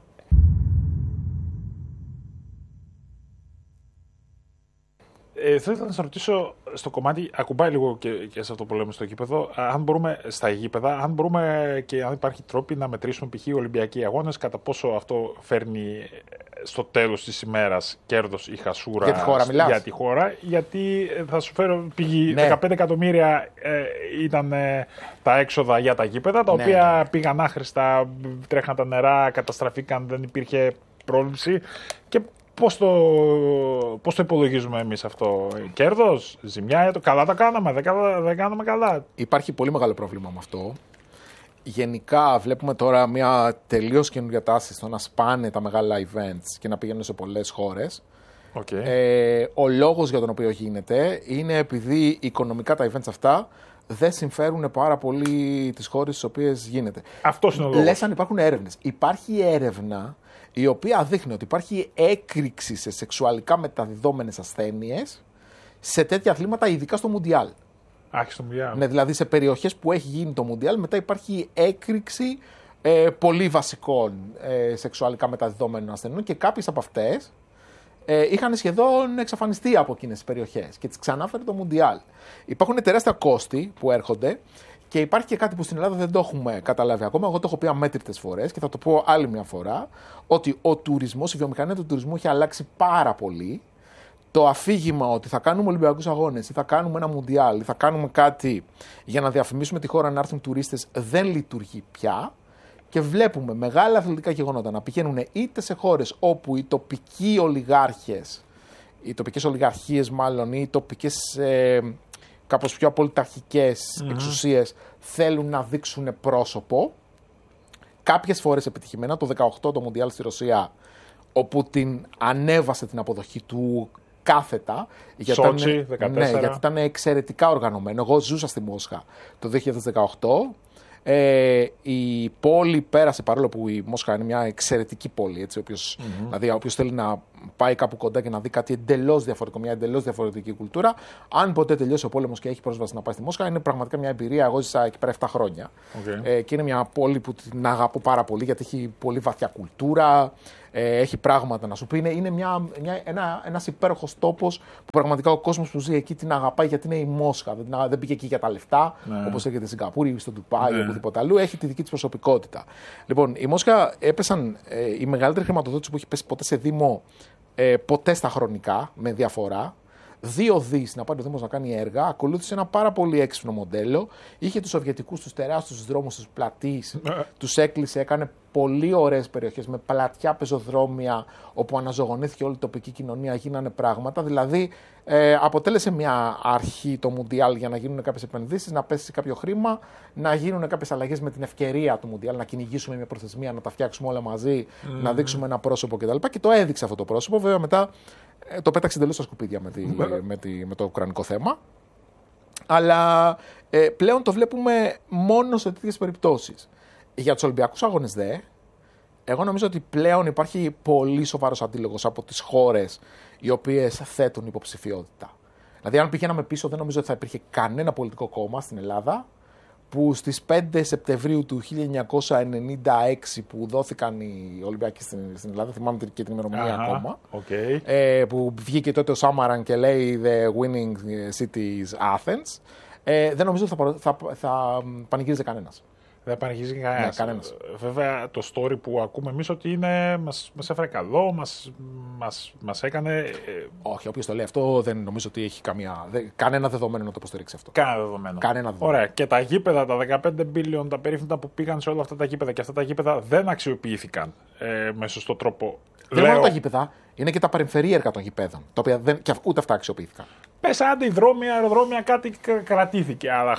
Θα ήθελα να σας ρωτήσω στο κομμάτι, ακουμπάει λίγο και σε αυτό που λέμε στο γήπεδο, αν μπορούμε στα γήπεδα, αν μπορούμε και αν υπάρχει τρόποι να μετρήσουμε π.χ. Ολυμπιακοί αγώνες, κατά πόσο αυτό φέρνει στο τέλος της ημέρας κέρδος ή χασούρα για τη χώρα, για τη χώρα, γιατί θα σου φέρω π.χ. 15 εκατομμύρια ήταν τα έξοδα για τα γήπεδα, τα οποία πήγαν άχρηστα, τρέχαν τα νερά, καταστραφήκαν, δεν υπήρχε πρόληψη και πώς το υπολογίζουμε εμείς αυτό, κέρδος, ζημιά, καλά τα κάναμε, δεν κάναμε καλά. Υπάρχει πολύ μεγάλο πρόβλημα με αυτό. Γενικά βλέπουμε τώρα μια τελείως καινούργια τάση στο να σπάνε τα μεγάλα events και να πηγαίνουν σε πολλές χώρες. Ο λόγος για τον οποίο γίνεται είναι επειδή οικονομικά τα events αυτά δεν συμφέρουν πάρα πολύ τις χώρες στις οποίες γίνεται. Αυτός είναι ο λόγος. Λες αν υπάρχουν έρευνες. Υπάρχει έρευνα η οποία δείχνει ότι υπάρχει έκρηξη σε σεξουαλικά μεταδιδόμενες ασθένειες σε τέτοια αθλήματα, ειδικά στο Μουντιάλ. Στο Μουντιάλ. Ναι, δηλαδή σε περιοχές που έχει γίνει το Μουντιάλ, μετά υπάρχει έκρηξη πολύ βασικών σεξουαλικά μεταδιδόμενων ασθενών και κάποιες από αυτές είχαν σχεδόν εξαφανιστεί από εκείνες τις περιοχές και τις ξανάφερε το Μουντιάλ. Υπάρχουν τεράστια κόστη που έρχονται Και υπάρχει και κάτι που στην Ελλάδα δεν το έχουμε καταλάβει ακόμα. Εγώ το έχω πει αμέτρητες φορές και θα το πω άλλη μια φορά. Ότι ο τουρισμός, η βιομηχανία του τουρισμού έχει αλλάξει πάρα πολύ. Το αφήγημα ότι θα κάνουμε Ολυμπιακούς Αγώνες ή θα κάνουμε ένα Μουντιάλ ή θα κάνουμε κάτι για να διαφημίσουμε τη χώρα να έρθουν τουρίστες δεν λειτουργεί πια. Και βλέπουμε μεγάλα αθλητικά γεγονότα να πηγαίνουν είτε σε χώρες όπου οι τοπικοί ολιγάρχες, οι τοπικές ολιγαρχίες μάλλον, ή οι τοπικές κάπως πιο απολυταρχικές εξουσίες θέλουν να δείξουν πρόσωπο. Κάποιες φορές επιτυχημένα, το 2018 το Μουντιάλ στη Ρωσία, όπου την ανέβασε την αποδοχή του κάθετα. Σότσι, 14. Ναι, γιατί ήταν εξαιρετικά οργανωμένο. Εγώ ζούσα στη Μόσχα το 2018. Η πόλη πέρασε, παρόλο που η Μόσχα είναι μια εξαιρετική πόλη, έτσι, δηλαδή όποιος θέλει να πάει κάπου κοντά και να δει κάτι εντελώς διαφορετικό, μια εντελώς διαφορετική κουλτούρα, αν ποτέ τελειώσει ο πόλεμος και έχει πρόσβαση να πάει στη Μόσχα, είναι πραγματικά μια εμπειρία. Εγώ ζήσα εκεί πέρα 7 χρόνια. Και είναι μια πόλη που την αγαπώ πάρα πολύ, γιατί έχει πολύ βαθιά κουλτούρα, έχει πράγματα να σου πει. Είναι ένας υπέροχος τόπος που πραγματικά ο κόσμος που ζει εκεί την αγαπάει, γιατί είναι η Μόσχα. Δεν πήγε εκεί για τα λεφτά, όπως έρχεται στη Σιγκαπούρη ή στο Ντουμπάι ή οπουδήποτε αλλού. Έχει τη δική της προσωπικότητα. Λοιπόν, η Μόσχα έπεσαν η μεγαλύτερη χρηματοδότηση που έχει πέσει ποτέ σε Δήμο, ποτέ στα χρονικά, με διαφορά. 2 δις να πάει ο Δήμος να κάνει έργα. Ακολούθησε ένα πάρα πολύ έξυπνο μοντέλο. Είχε τους σοβιετικούς, τους τεράστιους δρόμους, τους πλατείς, τους έκλεισε, έκανε πολύ ωραίες περιοχές με πλατιά πεζοδρόμια, όπου αναζωογονήθηκε όλη η τοπική κοινωνία, γίνανε πράγματα. Δηλαδή, αποτέλεσε μια αρχή το Μουντιάλ για να γίνουν κάποιες επενδύσεις, να πέσει κάποιο χρήμα, να γίνουν κάποιες αλλαγές με την ευκαιρία του Μουντιάλ, να κυνηγήσουμε μια προθεσμία, να τα φτιάξουμε όλα μαζί, να δείξουμε ένα πρόσωπο κτλ. Και το έδειξε αυτό το πρόσωπο. Βέβαια, μετά το πέταξε εντελώς στα σκουπίδια με το ουκρανικό θέμα. Αλλά πλέον το βλέπουμε μόνο σε τέτοιες περιπτώσεις. Για τους Ολυμπιακούς Αγώνες εγώ νομίζω ότι πλέον υπάρχει πολύ σοβαρός αντίλογος από τις χώρες οι οποίες θέτουν υποψηφιότητα. Δηλαδή, αν πηγαίναμε πίσω, δεν νομίζω ότι θα υπήρχε κανένα πολιτικό κόμμα στην Ελλάδα που στις 5 Σεπτεμβρίου του 1996 που δόθηκαν οι Ολυμπιακοί στην Ελλάδα, θυμάμαι και την ημερομηνία ακόμα, που βγήκε τότε ο Σάμαραν και λέει «The winning city is Athens», δεν νομίζω ότι θα πανηγύριζε κανένας. Δεν πανηγυρίζει κανένας. Βέβαια, το story που ακούμε εμείς ότι μας έφερε καλό, μας έκανε. Όχι, όποιος το λέει αυτό δεν νομίζω ότι έχει κανένα δεδομένο να το υποστηρίξει αυτό. Κανένα δεδομένο. Ωραία. Και τα γήπεδα, τα 15 billion, τα περίφημα που πήγαν σε όλα αυτά τα γήπεδα και αυτά τα γήπεδα δεν αξιοποιήθηκαν με σωστό τρόπο. Δεν είναι μόνο τα γήπεδα, είναι και τα περιφερειακά των γηπέδων, τα οποία ούτε αυτά αξιοποιήθηκαν. Πες άντε υδρόμια, αεροδρόμια, κάτι κρατήθηκε. Αλλά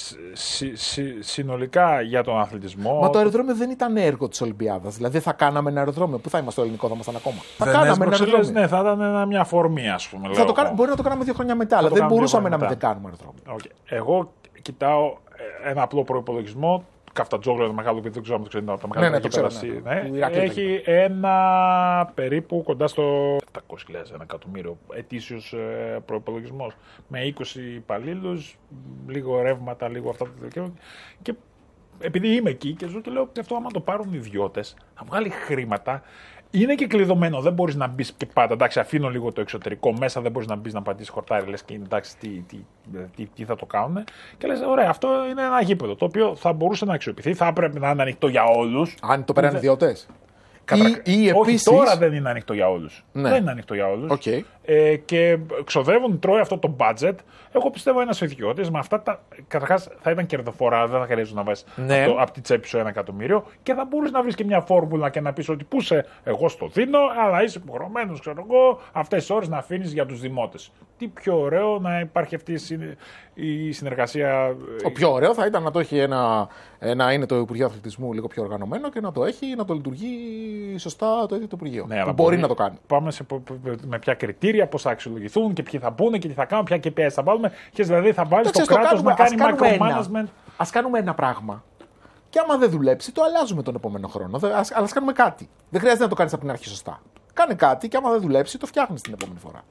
συνολικά για τον αθλητισμό. Μα το αεροδρόμιο δεν ήταν έργο της Ολυμπιάδας. Δηλαδή θα κάναμε ένα αεροδρόμιο. Πού θα είμαστε, το ελληνικό θα ήμασταν ακόμα. Θα κάναμε ένα αεροδρόμιο. Ναι, θα ήταν μια αφορμή, ας πούμε. Μπορεί να το κάναμε 2 χρόνια μετά, αλλά δεν μπορούσαμε να μην κάνουμε αεροδρόμιο. Εγώ κοιτάω ένα απλό προϋπολογισμό. Καφτατζόγλου, ένα μεγάλο παιδί, δεν ξέρω αν το ξέρετε, τα μεγάλα γήπεδα. Έχει ένα περίπου κοντά στο 700.000, 1 εκατομμύριο ετήσιος προϋπολογισμός. Με 20 υπαλλήλους, λίγο ρεύματα, λίγο αυτά. Και επειδή είμαι εκεί και ζω και λέω αυτό, άμα το πάρουν οι ιδιώτες, θα βγάλει χρήματα. Είναι και κλειδωμένο, δεν μπορείς να μπεις και πάντα. Εντάξει, αφήνω λίγο το εξωτερικό μέσα, δεν μπορείς να μπεις να πατήσεις χορτάρι, λες και εντάξει, τι θα το κάνουν. Και λες, ωραία, αυτό είναι ένα γήπεδο το οποίο θα μπορούσε να αξιοποιηθεί, θα έπρεπε να είναι ανοιχτό για όλους. Αν το πέραν ιδιώτες. Ή επίσης... Όχι, τώρα δεν είναι ανοιχτό για όλους. Ναι. Δεν είναι ανοιχτό για όλους. Okay. Και ξοδεύουν, τρώει αυτό το budget. Εγώ πιστεύω ένας ιδιώτης με αυτά τα. Καταρχάς θα ήταν κερδοφορά, δεν θα χρειάζεται να βάζεις από τη τσέπη σου 1 εκατομμύριο και θα μπορείς να βρεις και μια φόρμουλα και να πεις ότι πού σε, εγώ στο δίνω, αλλά είσαι υποχρεωμένος, ξέρω εγώ, αυτές τις ώρες να αφήνεις για τους δημότες. Τι πιο ωραίο να υπάρχει αυτή η συνεργασία. Το πιο ωραίο θα ήταν να το έχει να είναι το Υπουργείο Αθλητισμού λίγο πιο οργανωμένο και να το έχει, να το λειτουργεί σωστά το ίδιο το Υπουργείο. Ναι, που μπορεί να το κάνει. Πάμε με ποια κριτήρια, πώς θα αξιολογηθούν και ποιοι θα μπουν και τι θα κάνουν, ποια KPIs θα βάλουμε. Και δηλαδή θα βάλει το κράτος να κάνει micromanagement. Ας κάνουμε ένα πράγμα. Και άμα δεν δουλέψει, το αλλάζουμε τον επόμενο χρόνο. Αλλά ας κάνουμε κάτι. Δεν χρειάζεται να το κάνεις από την αρχή σωστά. Κάνε κάτι και άμα δεν δουλέψει, το φτιάχνεις την επόμενη φορά.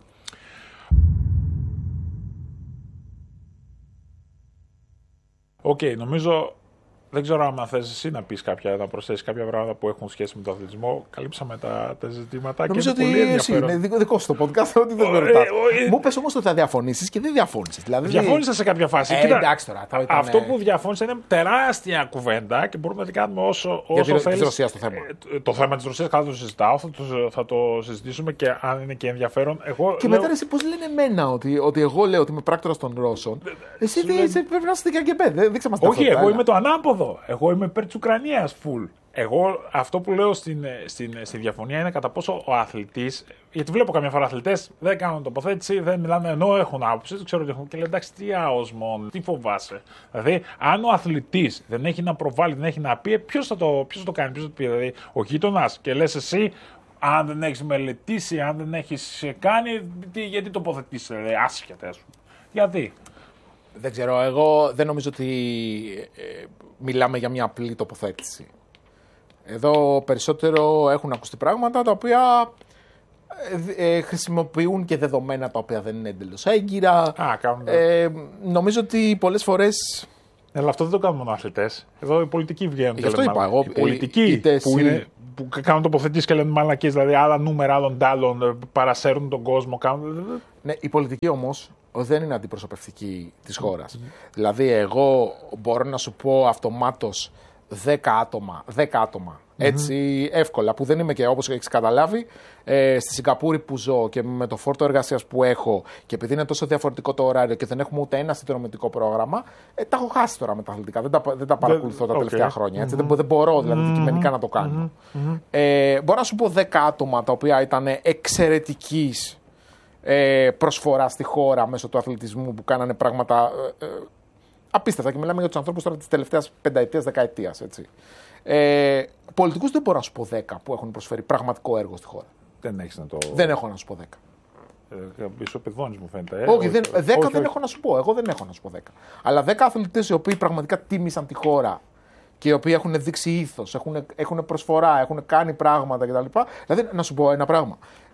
Οκ, νομίζω Δεν ξέρω αν θες εσύ να πεις να προσθέσεις κάποια πράγματα που έχουν σχέση με τον αθλητισμό. Καλύψαμε τα ζητήματα. Νομίζω ότι εσύ είναι δικό σου το podcast, ότι δεν με ρωτάς. Μου πες όμως ότι θα διαφωνήσεις και δεν διαφώνησες. Δηλαδή... Διαφώνησα σε κάποια φάση. Εντάξει τώρα. Αυτό που διαφώνησα είναι τεράστια κουβέντα και μπορούμε να την κάνουμε όσο θέλεις. Για τη Ρωσία το θέμα. Το θέμα της Ρωσίας καλά το συζητάω, θα το συζητήσουμε και αν είναι και ενδιαφέρον. Και μετά εσύ πώς λένε εμένα ότι εγώ λέω ότι είμαι πράκτορας των Ρώσων. Εσύ πρέπει να είστε και πέντε. Όχι, εγώ είμαι το ανάποδο. Εγώ είμαι υπέρ της Ουκρανίας full. Εγώ αυτό που λέω στη διαφωνία είναι κατά πόσο ο αθλητής. Γιατί βλέπω καμιά φορά αθλητές δεν κάνουν τοποθέτηση, δεν μιλάνε ενώ έχουν άποψη. Δεν ξέρω τι έχουν. Και λέει εντάξει, τι αόσμον, τι φοβάσαι. Δηλαδή, αν ο αθλητής δεν έχει να προβάλλει, δεν έχει να πει, ποιος θα το κάνει, ποιος θα το πει. Δηλαδή, ο γείτονας και λες εσύ. Αν δεν έχεις μελετήσει, αν δεν έχεις κάνει, γιατί τοποθετήσεις, άσχετα, ας πούμε. Γιατί. Δεν ξέρω, εγώ δεν νομίζω ότι μιλάμε για μια απλή τοποθέτηση. Εδώ περισσότερο έχουν ακουστεί πράγματα τα οποία χρησιμοποιούν και δεδομένα τα οποία δεν είναι εντελώς έγκυρα. Νομίζω ότι πολλές φορές... Αλλά αυτό δεν το κάνουν μόνο αθλητές. Εδώ οι πολιτικοί βγαίνουν. Γι' αυτό είπα εγώ. Οι πολιτικοί που κάνουν τοποθετήσεις και λένε μαλακίες, δηλαδή άλλα νούμερα, άλλων τάλων, παρασέρουν τον κόσμο. Ναι, οι πολιτικοί όμως δεν είναι αντιπροσωπευτικοί της χώρας. Δηλαδή, εγώ μπορώ να σου πω αυτομάτως 10 άτομα. Έτσι, εύκολα, που δεν είμαι και όπως έχεις καταλάβει, στη Σιγκαπούρη που ζω και με το φόρτο εργασίας που έχω και επειδή είναι τόσο διαφορετικό το ωράριο και δεν έχουμε ούτε ένα συνδρομητικό πρόγραμμα, τα έχω χάσει τώρα με τα αθλητικά. Δεν τα παρακολουθώ τα τελευταία χρόνια. Έτσι, δεν μπορώ δηλαδή αντικειμενικά να το κάνω. Μπορώ να σου πω 10 άτομα τα οποία ήταν εξαιρετικής προσφορά στη χώρα μέσω του αθλητισμού που κάνανε πράγματα απίστευτα και μιλάμε για τους ανθρώπους τώρα της τελευταίας πενταετίας, δεκαετίας. Πολιτικούς δεν μπορώ να σου πω 10 που έχουν προσφέρει πραγματικό έργο στη χώρα. Δεν έχω να σου πω 10. Ισοπεδώνεις μου φαίνεται. Όχι, 10 δεν έχω να σου πω. Εγώ δεν έχω να σου πω 10. Αλλά 10 αθλητές οι οποίοι πραγματικά τίμησαν τη χώρα και οι οποίοι έχουν δείξει ήθος, έχουν προσφορά, έχουν κάνει πράγματα κτλ. Δηλαδή, να σου πω ένα πράγμα.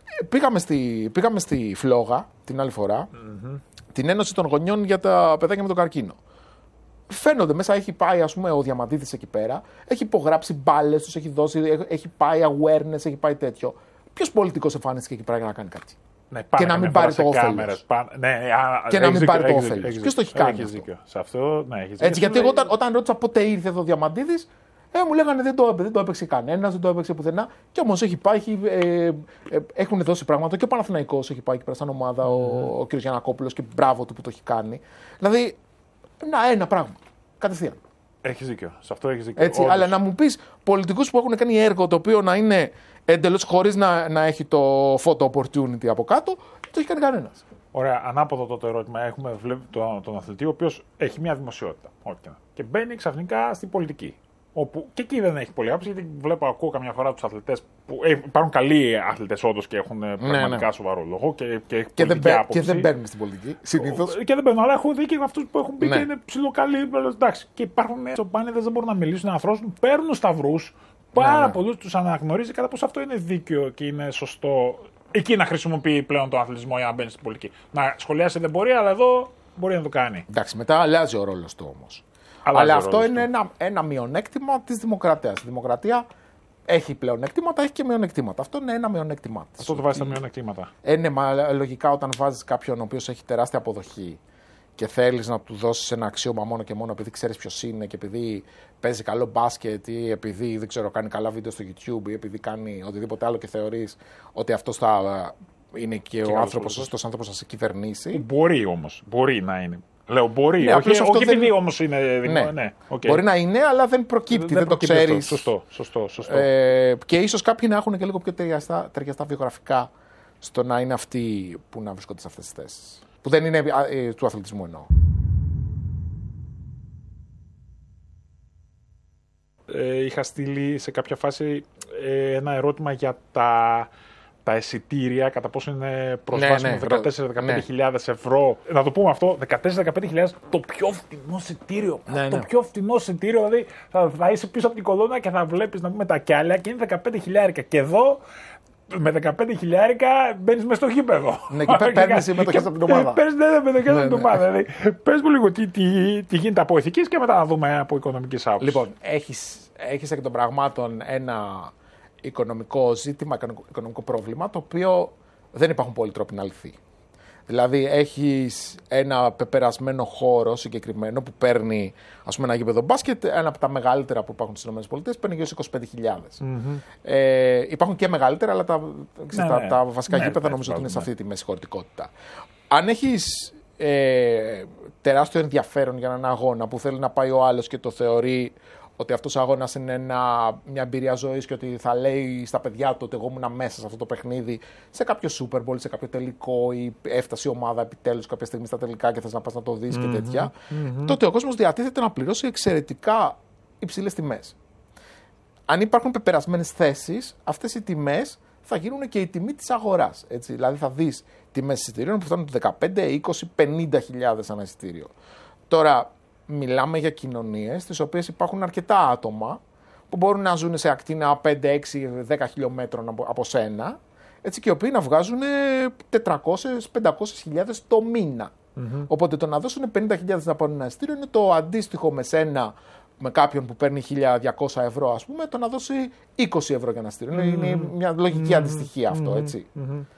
Πήγαμε στη Φλόγα την άλλη φορά, την Ένωση των Γονιών για τα παιδάκια με τον καρκίνο. Φαίνονται μέσα, έχει πάει ας πούμε ο Διαμαντίδης εκεί πέρα, έχει υπογράψει μπάλες, τους έχει δώσει, έχει πάει awareness, έχει πάει τέτοιο. Ποιος πολιτικός εμφανίστηκε εκεί πέρα για να κάνει κάτι? Ναι, και να μην πάρει το όφελος. Και να μην πάρει το όφελος. Ποιος το έχει κάνει? Έχεις δίκιο. Σε αυτό, ναι, έχεις δίκιο. Έτσι, γιατί εγώ όταν ρώτησα πότε ήρθε εδώ ο Διαμαντίδης, μου λέγανε δεν το έπαιξε κανένας, δεν το έπαιξε πουθενά. Και όμως έχει πάει, έχουν δώσει πράγματα και ο Παναθηναϊκός έχει πάει εκεί πέρα σαν ομάδα, ο κ. Γιαννακόπουλος, και μπράβο του που το έχει κάνει. Δηλαδή, ένα πράγμα. Κατευθείαν. Έχεις δίκιο. Σε αυτό έχεις δίκιο. Έτσι, αλλά να μου πεις πολιτικούς που έχουν κάνει έργο το οποίο να είναι εντελώς χωρίς να έχει το photo opportunity από κάτω, δεν το έχει κάνει κανένας. Ωραία, ανάποδο το ερώτημα. Έχουμε τον αθλητή, ο οποίος έχει μια δημοσιότητα. Και μπαίνει ξαφνικά στην πολιτική. Όπου και εκεί δεν έχει πολύ άποψη, γιατί ακούω καμιά φορά τους αθλητές που υπάρχουν καλοί αθλητές όντως και έχουν πραγματικά σοβαρό λόγο και δεν μπαίνουν στην πολιτική συνήθως. Και δεν μπαίνουν, αλλά έχω δει και αυτούς που έχουν μπει και είναι ψιλοκαλοί. Εντάξει. Και υπάρχουν τσοπάνιδες, δεν μπορούν να μιλήσουν, να αρθρώσουν, παίρνουν σταυρούς, πάρα πολλούς τους αναγνωρίζει κατά πώς αυτό είναι δίκαιο και είναι σωστό. Εκεί να χρησιμοποιεί πλέον τον αθλητισμό για να μπαίνει στην πολιτική. Να σχολιάσει δεν μπορεί, αλλά εδώ μπορεί να το κάνει. Εντάξει, μετά αλλάζει ο ρόλος του όμως. Αλλά αυτό είναι ένα μειονέκτημα της δημοκρατίας. Η δημοκρατία έχει πλεονέκτηματα, έχει και μειονεκτήματα. Αυτό είναι ένα μειονέκτημα. Αυτό το βάζει τα μειονεκτήματα. Ναι, μα λογικά όταν βάζεις κάποιον ο οποίος έχει τεράστια αποδοχή και θέλεις να του δώσεις ένα αξίωμα μόνο και μόνο επειδή ξέρεις ποιος είναι και επειδή παίζει καλό μπάσκετ ή επειδή δεν ξέρω, κάνει καλά βίντεο στο YouTube ή επειδή κάνει οτιδήποτε άλλο και θεωρείς ότι αυτός θα είναι και ο άνθρωπος, σωστός άνθρωπος να σε κυβερνήσει. Μπορεί όμως, μπορεί να είναι. Λέω μπορεί, ναι, όχι επειδή όμως είναι δημόσιο. Ναι, okay. Μπορεί να είναι, αλλά δεν προκύπτει, δεν το ξέρεις. Σωστό. Και ίσως κάποιοι να έχουν και λίγο πιο ταιριαστά βιογραφικά στο να είναι αυτοί που να βρίσκονται σε αυτές τις θέσεις. Που δεν είναι του αθλητισμού εννοώ. Είχα στείλει σε κάποια φάση ένα ερώτημα για τα εισιτήρια, κατά πόσο είναι προσβάσιμο 14-15.000 ευρώ. Να το πούμε αυτό, 14-15.000 το πιο φθηνό εισιτήριο. Το πιο φθηνό εισιτήριο, δηλαδή θα είσαι πίσω από την κολόνα και θα βλέπεις να πούμε τα κιάλια και είναι 15.000. Και εδώ με 15 χιλιάρικα μπαίνεις μέσα στο γήπεδο. Ναι, και παίρνεις συμμετοχές από την ομάδα. Παίρνεις συμμετοχές από την ομάδα. Δηλαδή, πες μου λίγο τι γίνεται από ηθικής και μετά να δούμε από οικονομικής άποψης. Λοιπόν, έχεις εκ των πραγμάτων ένα οικονομικό ζήτημα, οικονομικό πρόβλημα, το οποίο δεν υπάρχουν πολλοί τρόποι να λυθεί. Δηλαδή, έχεις ένα πεπερασμένο χώρο συγκεκριμένο που παίρνει, ας πούμε, ένα γήπεδο μπάσκετ, ένα από τα μεγαλύτερα που υπάρχουν στις ΗΠΑ, παίρνει γύρω στις 25.000. Υπάρχουν και μεγαλύτερα, αλλά τα βασικά γήπεδα νομίζω ότι είναι σε αυτή τη μέση χωρητικότητα. Αν έχεις τεράστιο ενδιαφέρον για έναν αγώνα που θέλει να πάει ο άλλος και το θεωρεί ότι αυτός ο αγώνας είναι μια εμπειρία ζωής και ότι θα λέει στα παιδιά του ότι εγώ ήμουν μέσα σε αυτό το παιχνίδι, σε κάποιο Super Bowl, σε κάποιο τελικό ή έφτασε η ομάδα επιτέλους κάποια στιγμή στα τελικά και θες να πας να το δεις και τέτοια, τότε ο κόσμος διατίθεται να πληρώσει εξαιρετικά υψηλές τιμές. Αν υπάρχουν πεπερασμένες θέσεις, αυτές οι τιμές θα γίνουν και η τιμή της αγοράς. Έτσι. Δηλαδή θα δεις τιμές εισιτηρίων που φτάνουν το 15, 20, 50.000 ένα εισιτήριο. Τώρα, μιλάμε για κοινωνίες στις οποίες υπάρχουν αρκετά άτομα που μπορούν να ζουν σε ακτίνα 5, 6, 10 χιλιόμετρων από σένα, έτσι, και οι οποίοι να βγάζουν 400-500.000 το μήνα. Οπότε το να δώσουν 50.000 να πάρουν ένα εισιτήριο είναι το αντίστοιχο με σένα, με κάποιον που παίρνει 1.200 ευρώ, ας πούμε, το να δώσει 20 ευρώ για ένα εισιτήριο. Είναι μια λογική αντιστοιχία αυτό, έτσι,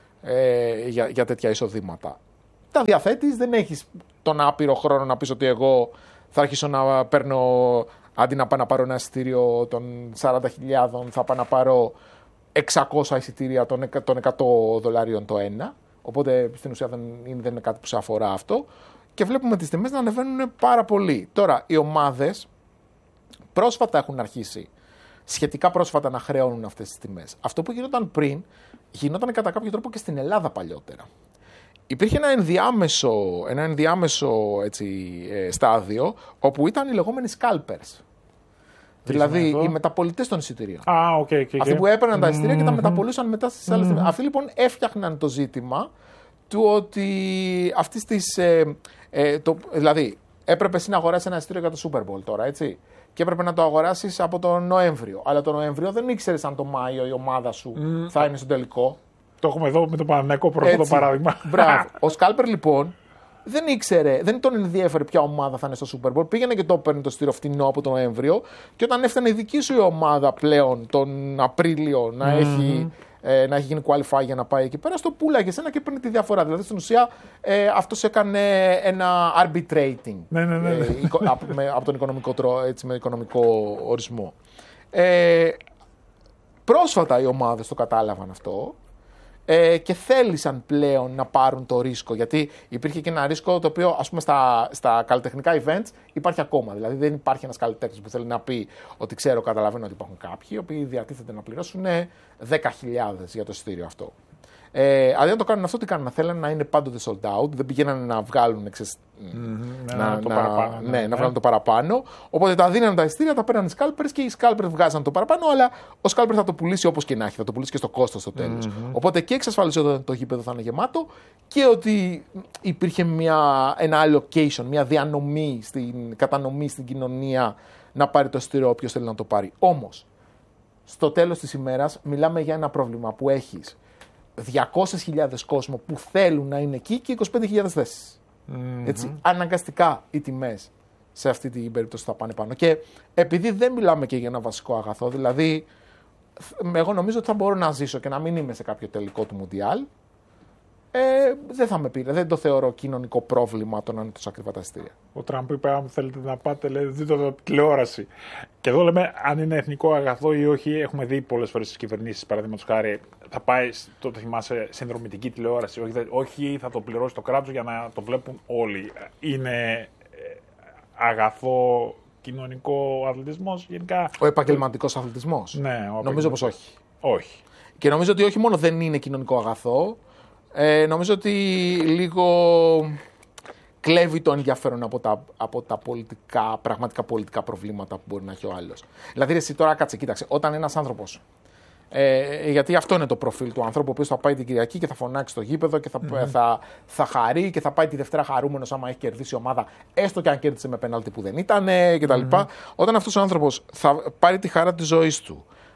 για τέτοια εισοδήματα. Τα διαθέτεις, δεν έχεις τον άπειρο χρόνο να πεις ότι εγώ θα αρχίσω να παίρνω, αντί να πάω να πάρω ένα εισιτήριο των 40.000, θα πάω να πάρω 600 εισιτήρια των $100 το ένα. Οπότε στην ουσία δεν είναι κάτι που σε αφορά αυτό. Και βλέπουμε τις τιμές να ανεβαίνουν πάρα πολύ. Τώρα, οι ομάδες πρόσφατα έχουν αρχίσει, σχετικά πρόσφατα, να χρεώνουν αυτές τις τιμές. Αυτό που γινόταν πριν, γινόταν κατά κάποιο τρόπο και στην Ελλάδα παλιότερα. Υπήρχε ένα ενδιάμεσο έτσι, στάδιο, όπου ήταν οι λεγόμενοι scalpers. Δηλαδή οι μεταπολιτές των εισιτηρίων. Αυτοί που έπαιρναν τα εισιτήρια και τα μεταπολούσαν μετά στις άλλες τιμές. Αυτοί λοιπόν έφτιαχναν το ζήτημα του ότι αυτής της. Δηλαδή, έπρεπε εσύ να αγοράσεις ένα εισιτήριο για το Super Bowl τώρα, έτσι. Και έπρεπε να το αγοράσεις από τον Νοέμβριο. Αλλά τον Νοέμβριο δεν ήξερες αν το Μάιο η ομάδα σου θα είναι στο τελικό. Το έχουμε εδώ με το Παναθηναϊκό πρώτο παράδειγμα. Μπράβο. Ο Σκάλπερ λοιπόν δεν ήξερε, δεν τον ενδιέφερε ποια ομάδα θα είναι στο Super Bowl. Πήγαινε και το έπαιρνε το στήριο φτηνό από τον Νοέμβριο. Και όταν έφτανε η δική σου η ομάδα πλέον τον Απρίλιο να έχει γίνει qualify για να πάει εκεί πέρα, στο πουλάγε εσένα και παίρνει τη διαφορά. Δηλαδή στην ουσία αυτός έκανε ένα arbitrating από τον οικονομικό έτσι, με οικονομικό ορισμό. Πρόσφατα οι ομάδες το κατάλαβαν αυτό. Και θέλησαν πλέον να πάρουν το ρίσκο. Γιατί υπήρχε και ένα ρίσκο το οποίο, ας πούμε, στα καλλιτεχνικά events υπάρχει ακόμα. Δηλαδή δεν υπάρχει ένας καλλιτέχνης που θέλει να πει ότι καταλαβαίνω ότι υπάρχουν κάποιοι οι οποίοι διατίθεται να πληρώσουν 10.000 για το εισιτήριο αυτό. Αντί να το κάνουν αυτό, τι κάνουν? Θέλουν να είναι πάντοτε sold out, δεν πηγαίνανε να βγάλουν να βγάλουν το παραπάνω. Οπότε τα δίνανε τα εισιτήρια, τα παίρνανε οι scalpers και οι scalpers βγάζαν το παραπάνω, αλλά ο scalper θα το πουλήσει όπως και να έχει, θα το πουλήσει και στο κόστος στο τέλος. Οπότε και εξασφαλίζει ότι το γήπεδο θα είναι γεμάτο και ότι υπήρχε ένα allocation, μια διανομή, κατανομή στην κοινωνία να πάρει το εισιτήριο όποιος θέλει να το πάρει. Όμως, στο τέλος της ημέρας μιλάμε για ένα πρόβλημα που έχεις 200.000 κόσμο που θέλουν να είναι εκεί και 25.000 θέσεις. Έτσι, αναγκαστικά οι τιμές σε αυτή την περίπτωση θα πάνε πάνω. Και επειδή δεν μιλάμε και για ένα βασικό αγαθό, δηλαδή εγώ νομίζω ότι θα μπορώ να ζήσω και να μην είμαι σε κάποιο τελικό του Μουντιάλ, δεν θα με πήρε. Δεν το θεωρώ κοινωνικό πρόβλημα το να είναι τόσο ακριβά τα εισιτήρια. Ο Τραμπ είπε: αν θέλετε να πάτε, δείτε το τηλεόραση. Και εδώ λέμε αν είναι εθνικό αγαθό ή όχι. Έχουμε δει πολλές φορές στις κυβερνήσεις, παραδείγματος χάρη, θα πάει, το θυμάσαι, συνδρομητική τηλεόραση. Όχι, θα το πληρώσει το κράτος για να το βλέπουν όλοι. Είναι αγαθό κοινωνικό αθλητισμός γενικά? Ο επαγγελματικός αθλητισμός. Ναι, νομίζω πως όχι. Όχι. Και νομίζω ότι όχι μόνο δεν είναι κοινωνικό αγαθό. Νομίζω ότι λίγο κλέβει το ενδιαφέρον από τα πραγματικά πολιτικά προβλήματα που μπορεί να έχει ο άλλος. Δηλαδή, εσύ τώρα κάτσε, κοίταξε, όταν ένας άνθρωπος, γιατί αυτό είναι το προφίλ του ανθρώπου, ο οποίος θα πάει την Κυριακή και θα φωνάξει στο γήπεδο και θα χαρεί και θα πάει τη Δευτέρα χαρούμενος άμα έχει κερδίσει η ομάδα, έστω και αν κέρδισε με πέναλτι που δεν ήταν κτλ. Όταν αυτός ο άνθρωπος θα πάρει τη χαρά της ζωής του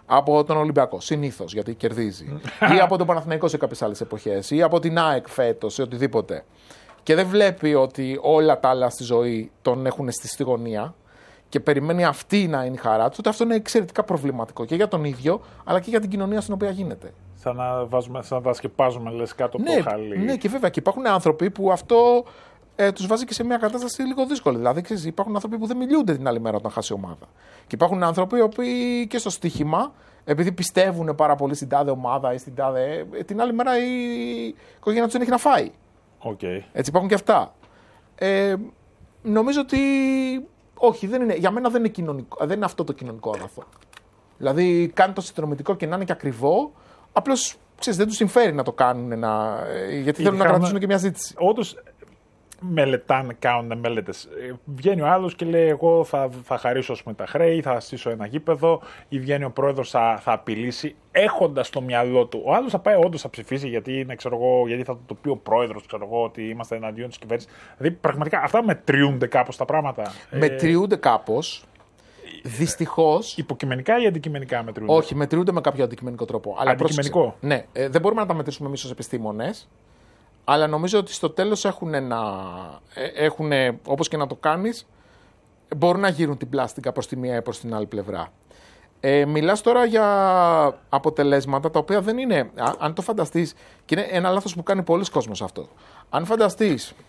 από τον Ολυμπιακό, συνήθως, γιατί κερδίζει, ή από τον Παναθηναϊκό σε κάποιες άλλες εποχές, ή από την ΑΕΚ φέτος, σε οτιδήποτε, και δεν βλέπει ότι όλα τα άλλα στη ζωή τον έχουν στη γωνία και περιμένει αυτή να είναι η χαρά του, τότε αυτό είναι εξαιρετικά προβληματικό και για τον ίδιο, αλλά και για την κοινωνία στην οποία γίνεται. Σαν να τα σκεπάζουμε, λες, κάτω από το χαλί. Ναι, και βέβαια και υπάρχουν άνθρωποι που αυτό τους βάζει και σε μια κατάσταση λίγο δύσκολη. Δηλαδή, ξέρεις, υπάρχουν άνθρωποι που δεν μιλούνται την άλλη μέρα όταν χάσει ομάδα. Και υπάρχουν άνθρωποι οι οποίοι και στο στοίχημα, επειδή πιστεύουν πάρα πολύ στην τάδε ομάδα ή στην τάδε. Την άλλη μέρα η οικογένεια του δεν έχει να φάει. Okay. Έτσι υπάρχουν και αυτά. Νομίζω ότι. Όχι, για μένα δεν είναι αυτό το κοινωνικό αγαθό. Δηλαδή, κάνει το συνδρομητικό και να είναι και ακριβό, απλώς δεν τους συμφέρει να το κάνουν, γιατί θέλουν να κρατήσουν και μια ζήτηση. Όντως, κάνουν μελέτες. Βγαίνει ο άλλος και λέει: εγώ θα χαρίσω τα χρέη, θα στήσω ένα γήπεδο, ή βγαίνει ο πρόεδρος, θα απειλήσει, έχοντας στο μυαλό του. Ο άλλος θα πάει όντως θα ψηφίσει, γιατί θα το πει ο πρόεδρος, ότι είμαστε εναντίον της κυβέρνησης. Δηλαδή, πραγματικά αυτά μετριούνται κάπως τα πράγματα. Μετριούνται κάπως. Δυστυχώς. Υποκειμενικά ή αντικειμενικά μετριούνται? Όχι, μετριούνται με κάποιο αντικειμενικό τρόπο. Αντικειμενικό. Ναι, δεν μπορούμε να τα μετρήσουμε εμείς ως επιστήμονες. Αλλά νομίζω ότι στο τέλος έχουν, όπως και να το κάνεις, μπορούν να γύρουν την πλάστικα προς τη μία ή προς την άλλη πλευρά. Μιλάς τώρα για αποτελέσματα τα οποία δεν είναι, αν το φανταστείς, και είναι ένα λάθος που κάνει πολλοί κόσμος αυτό. Αν φανταστείς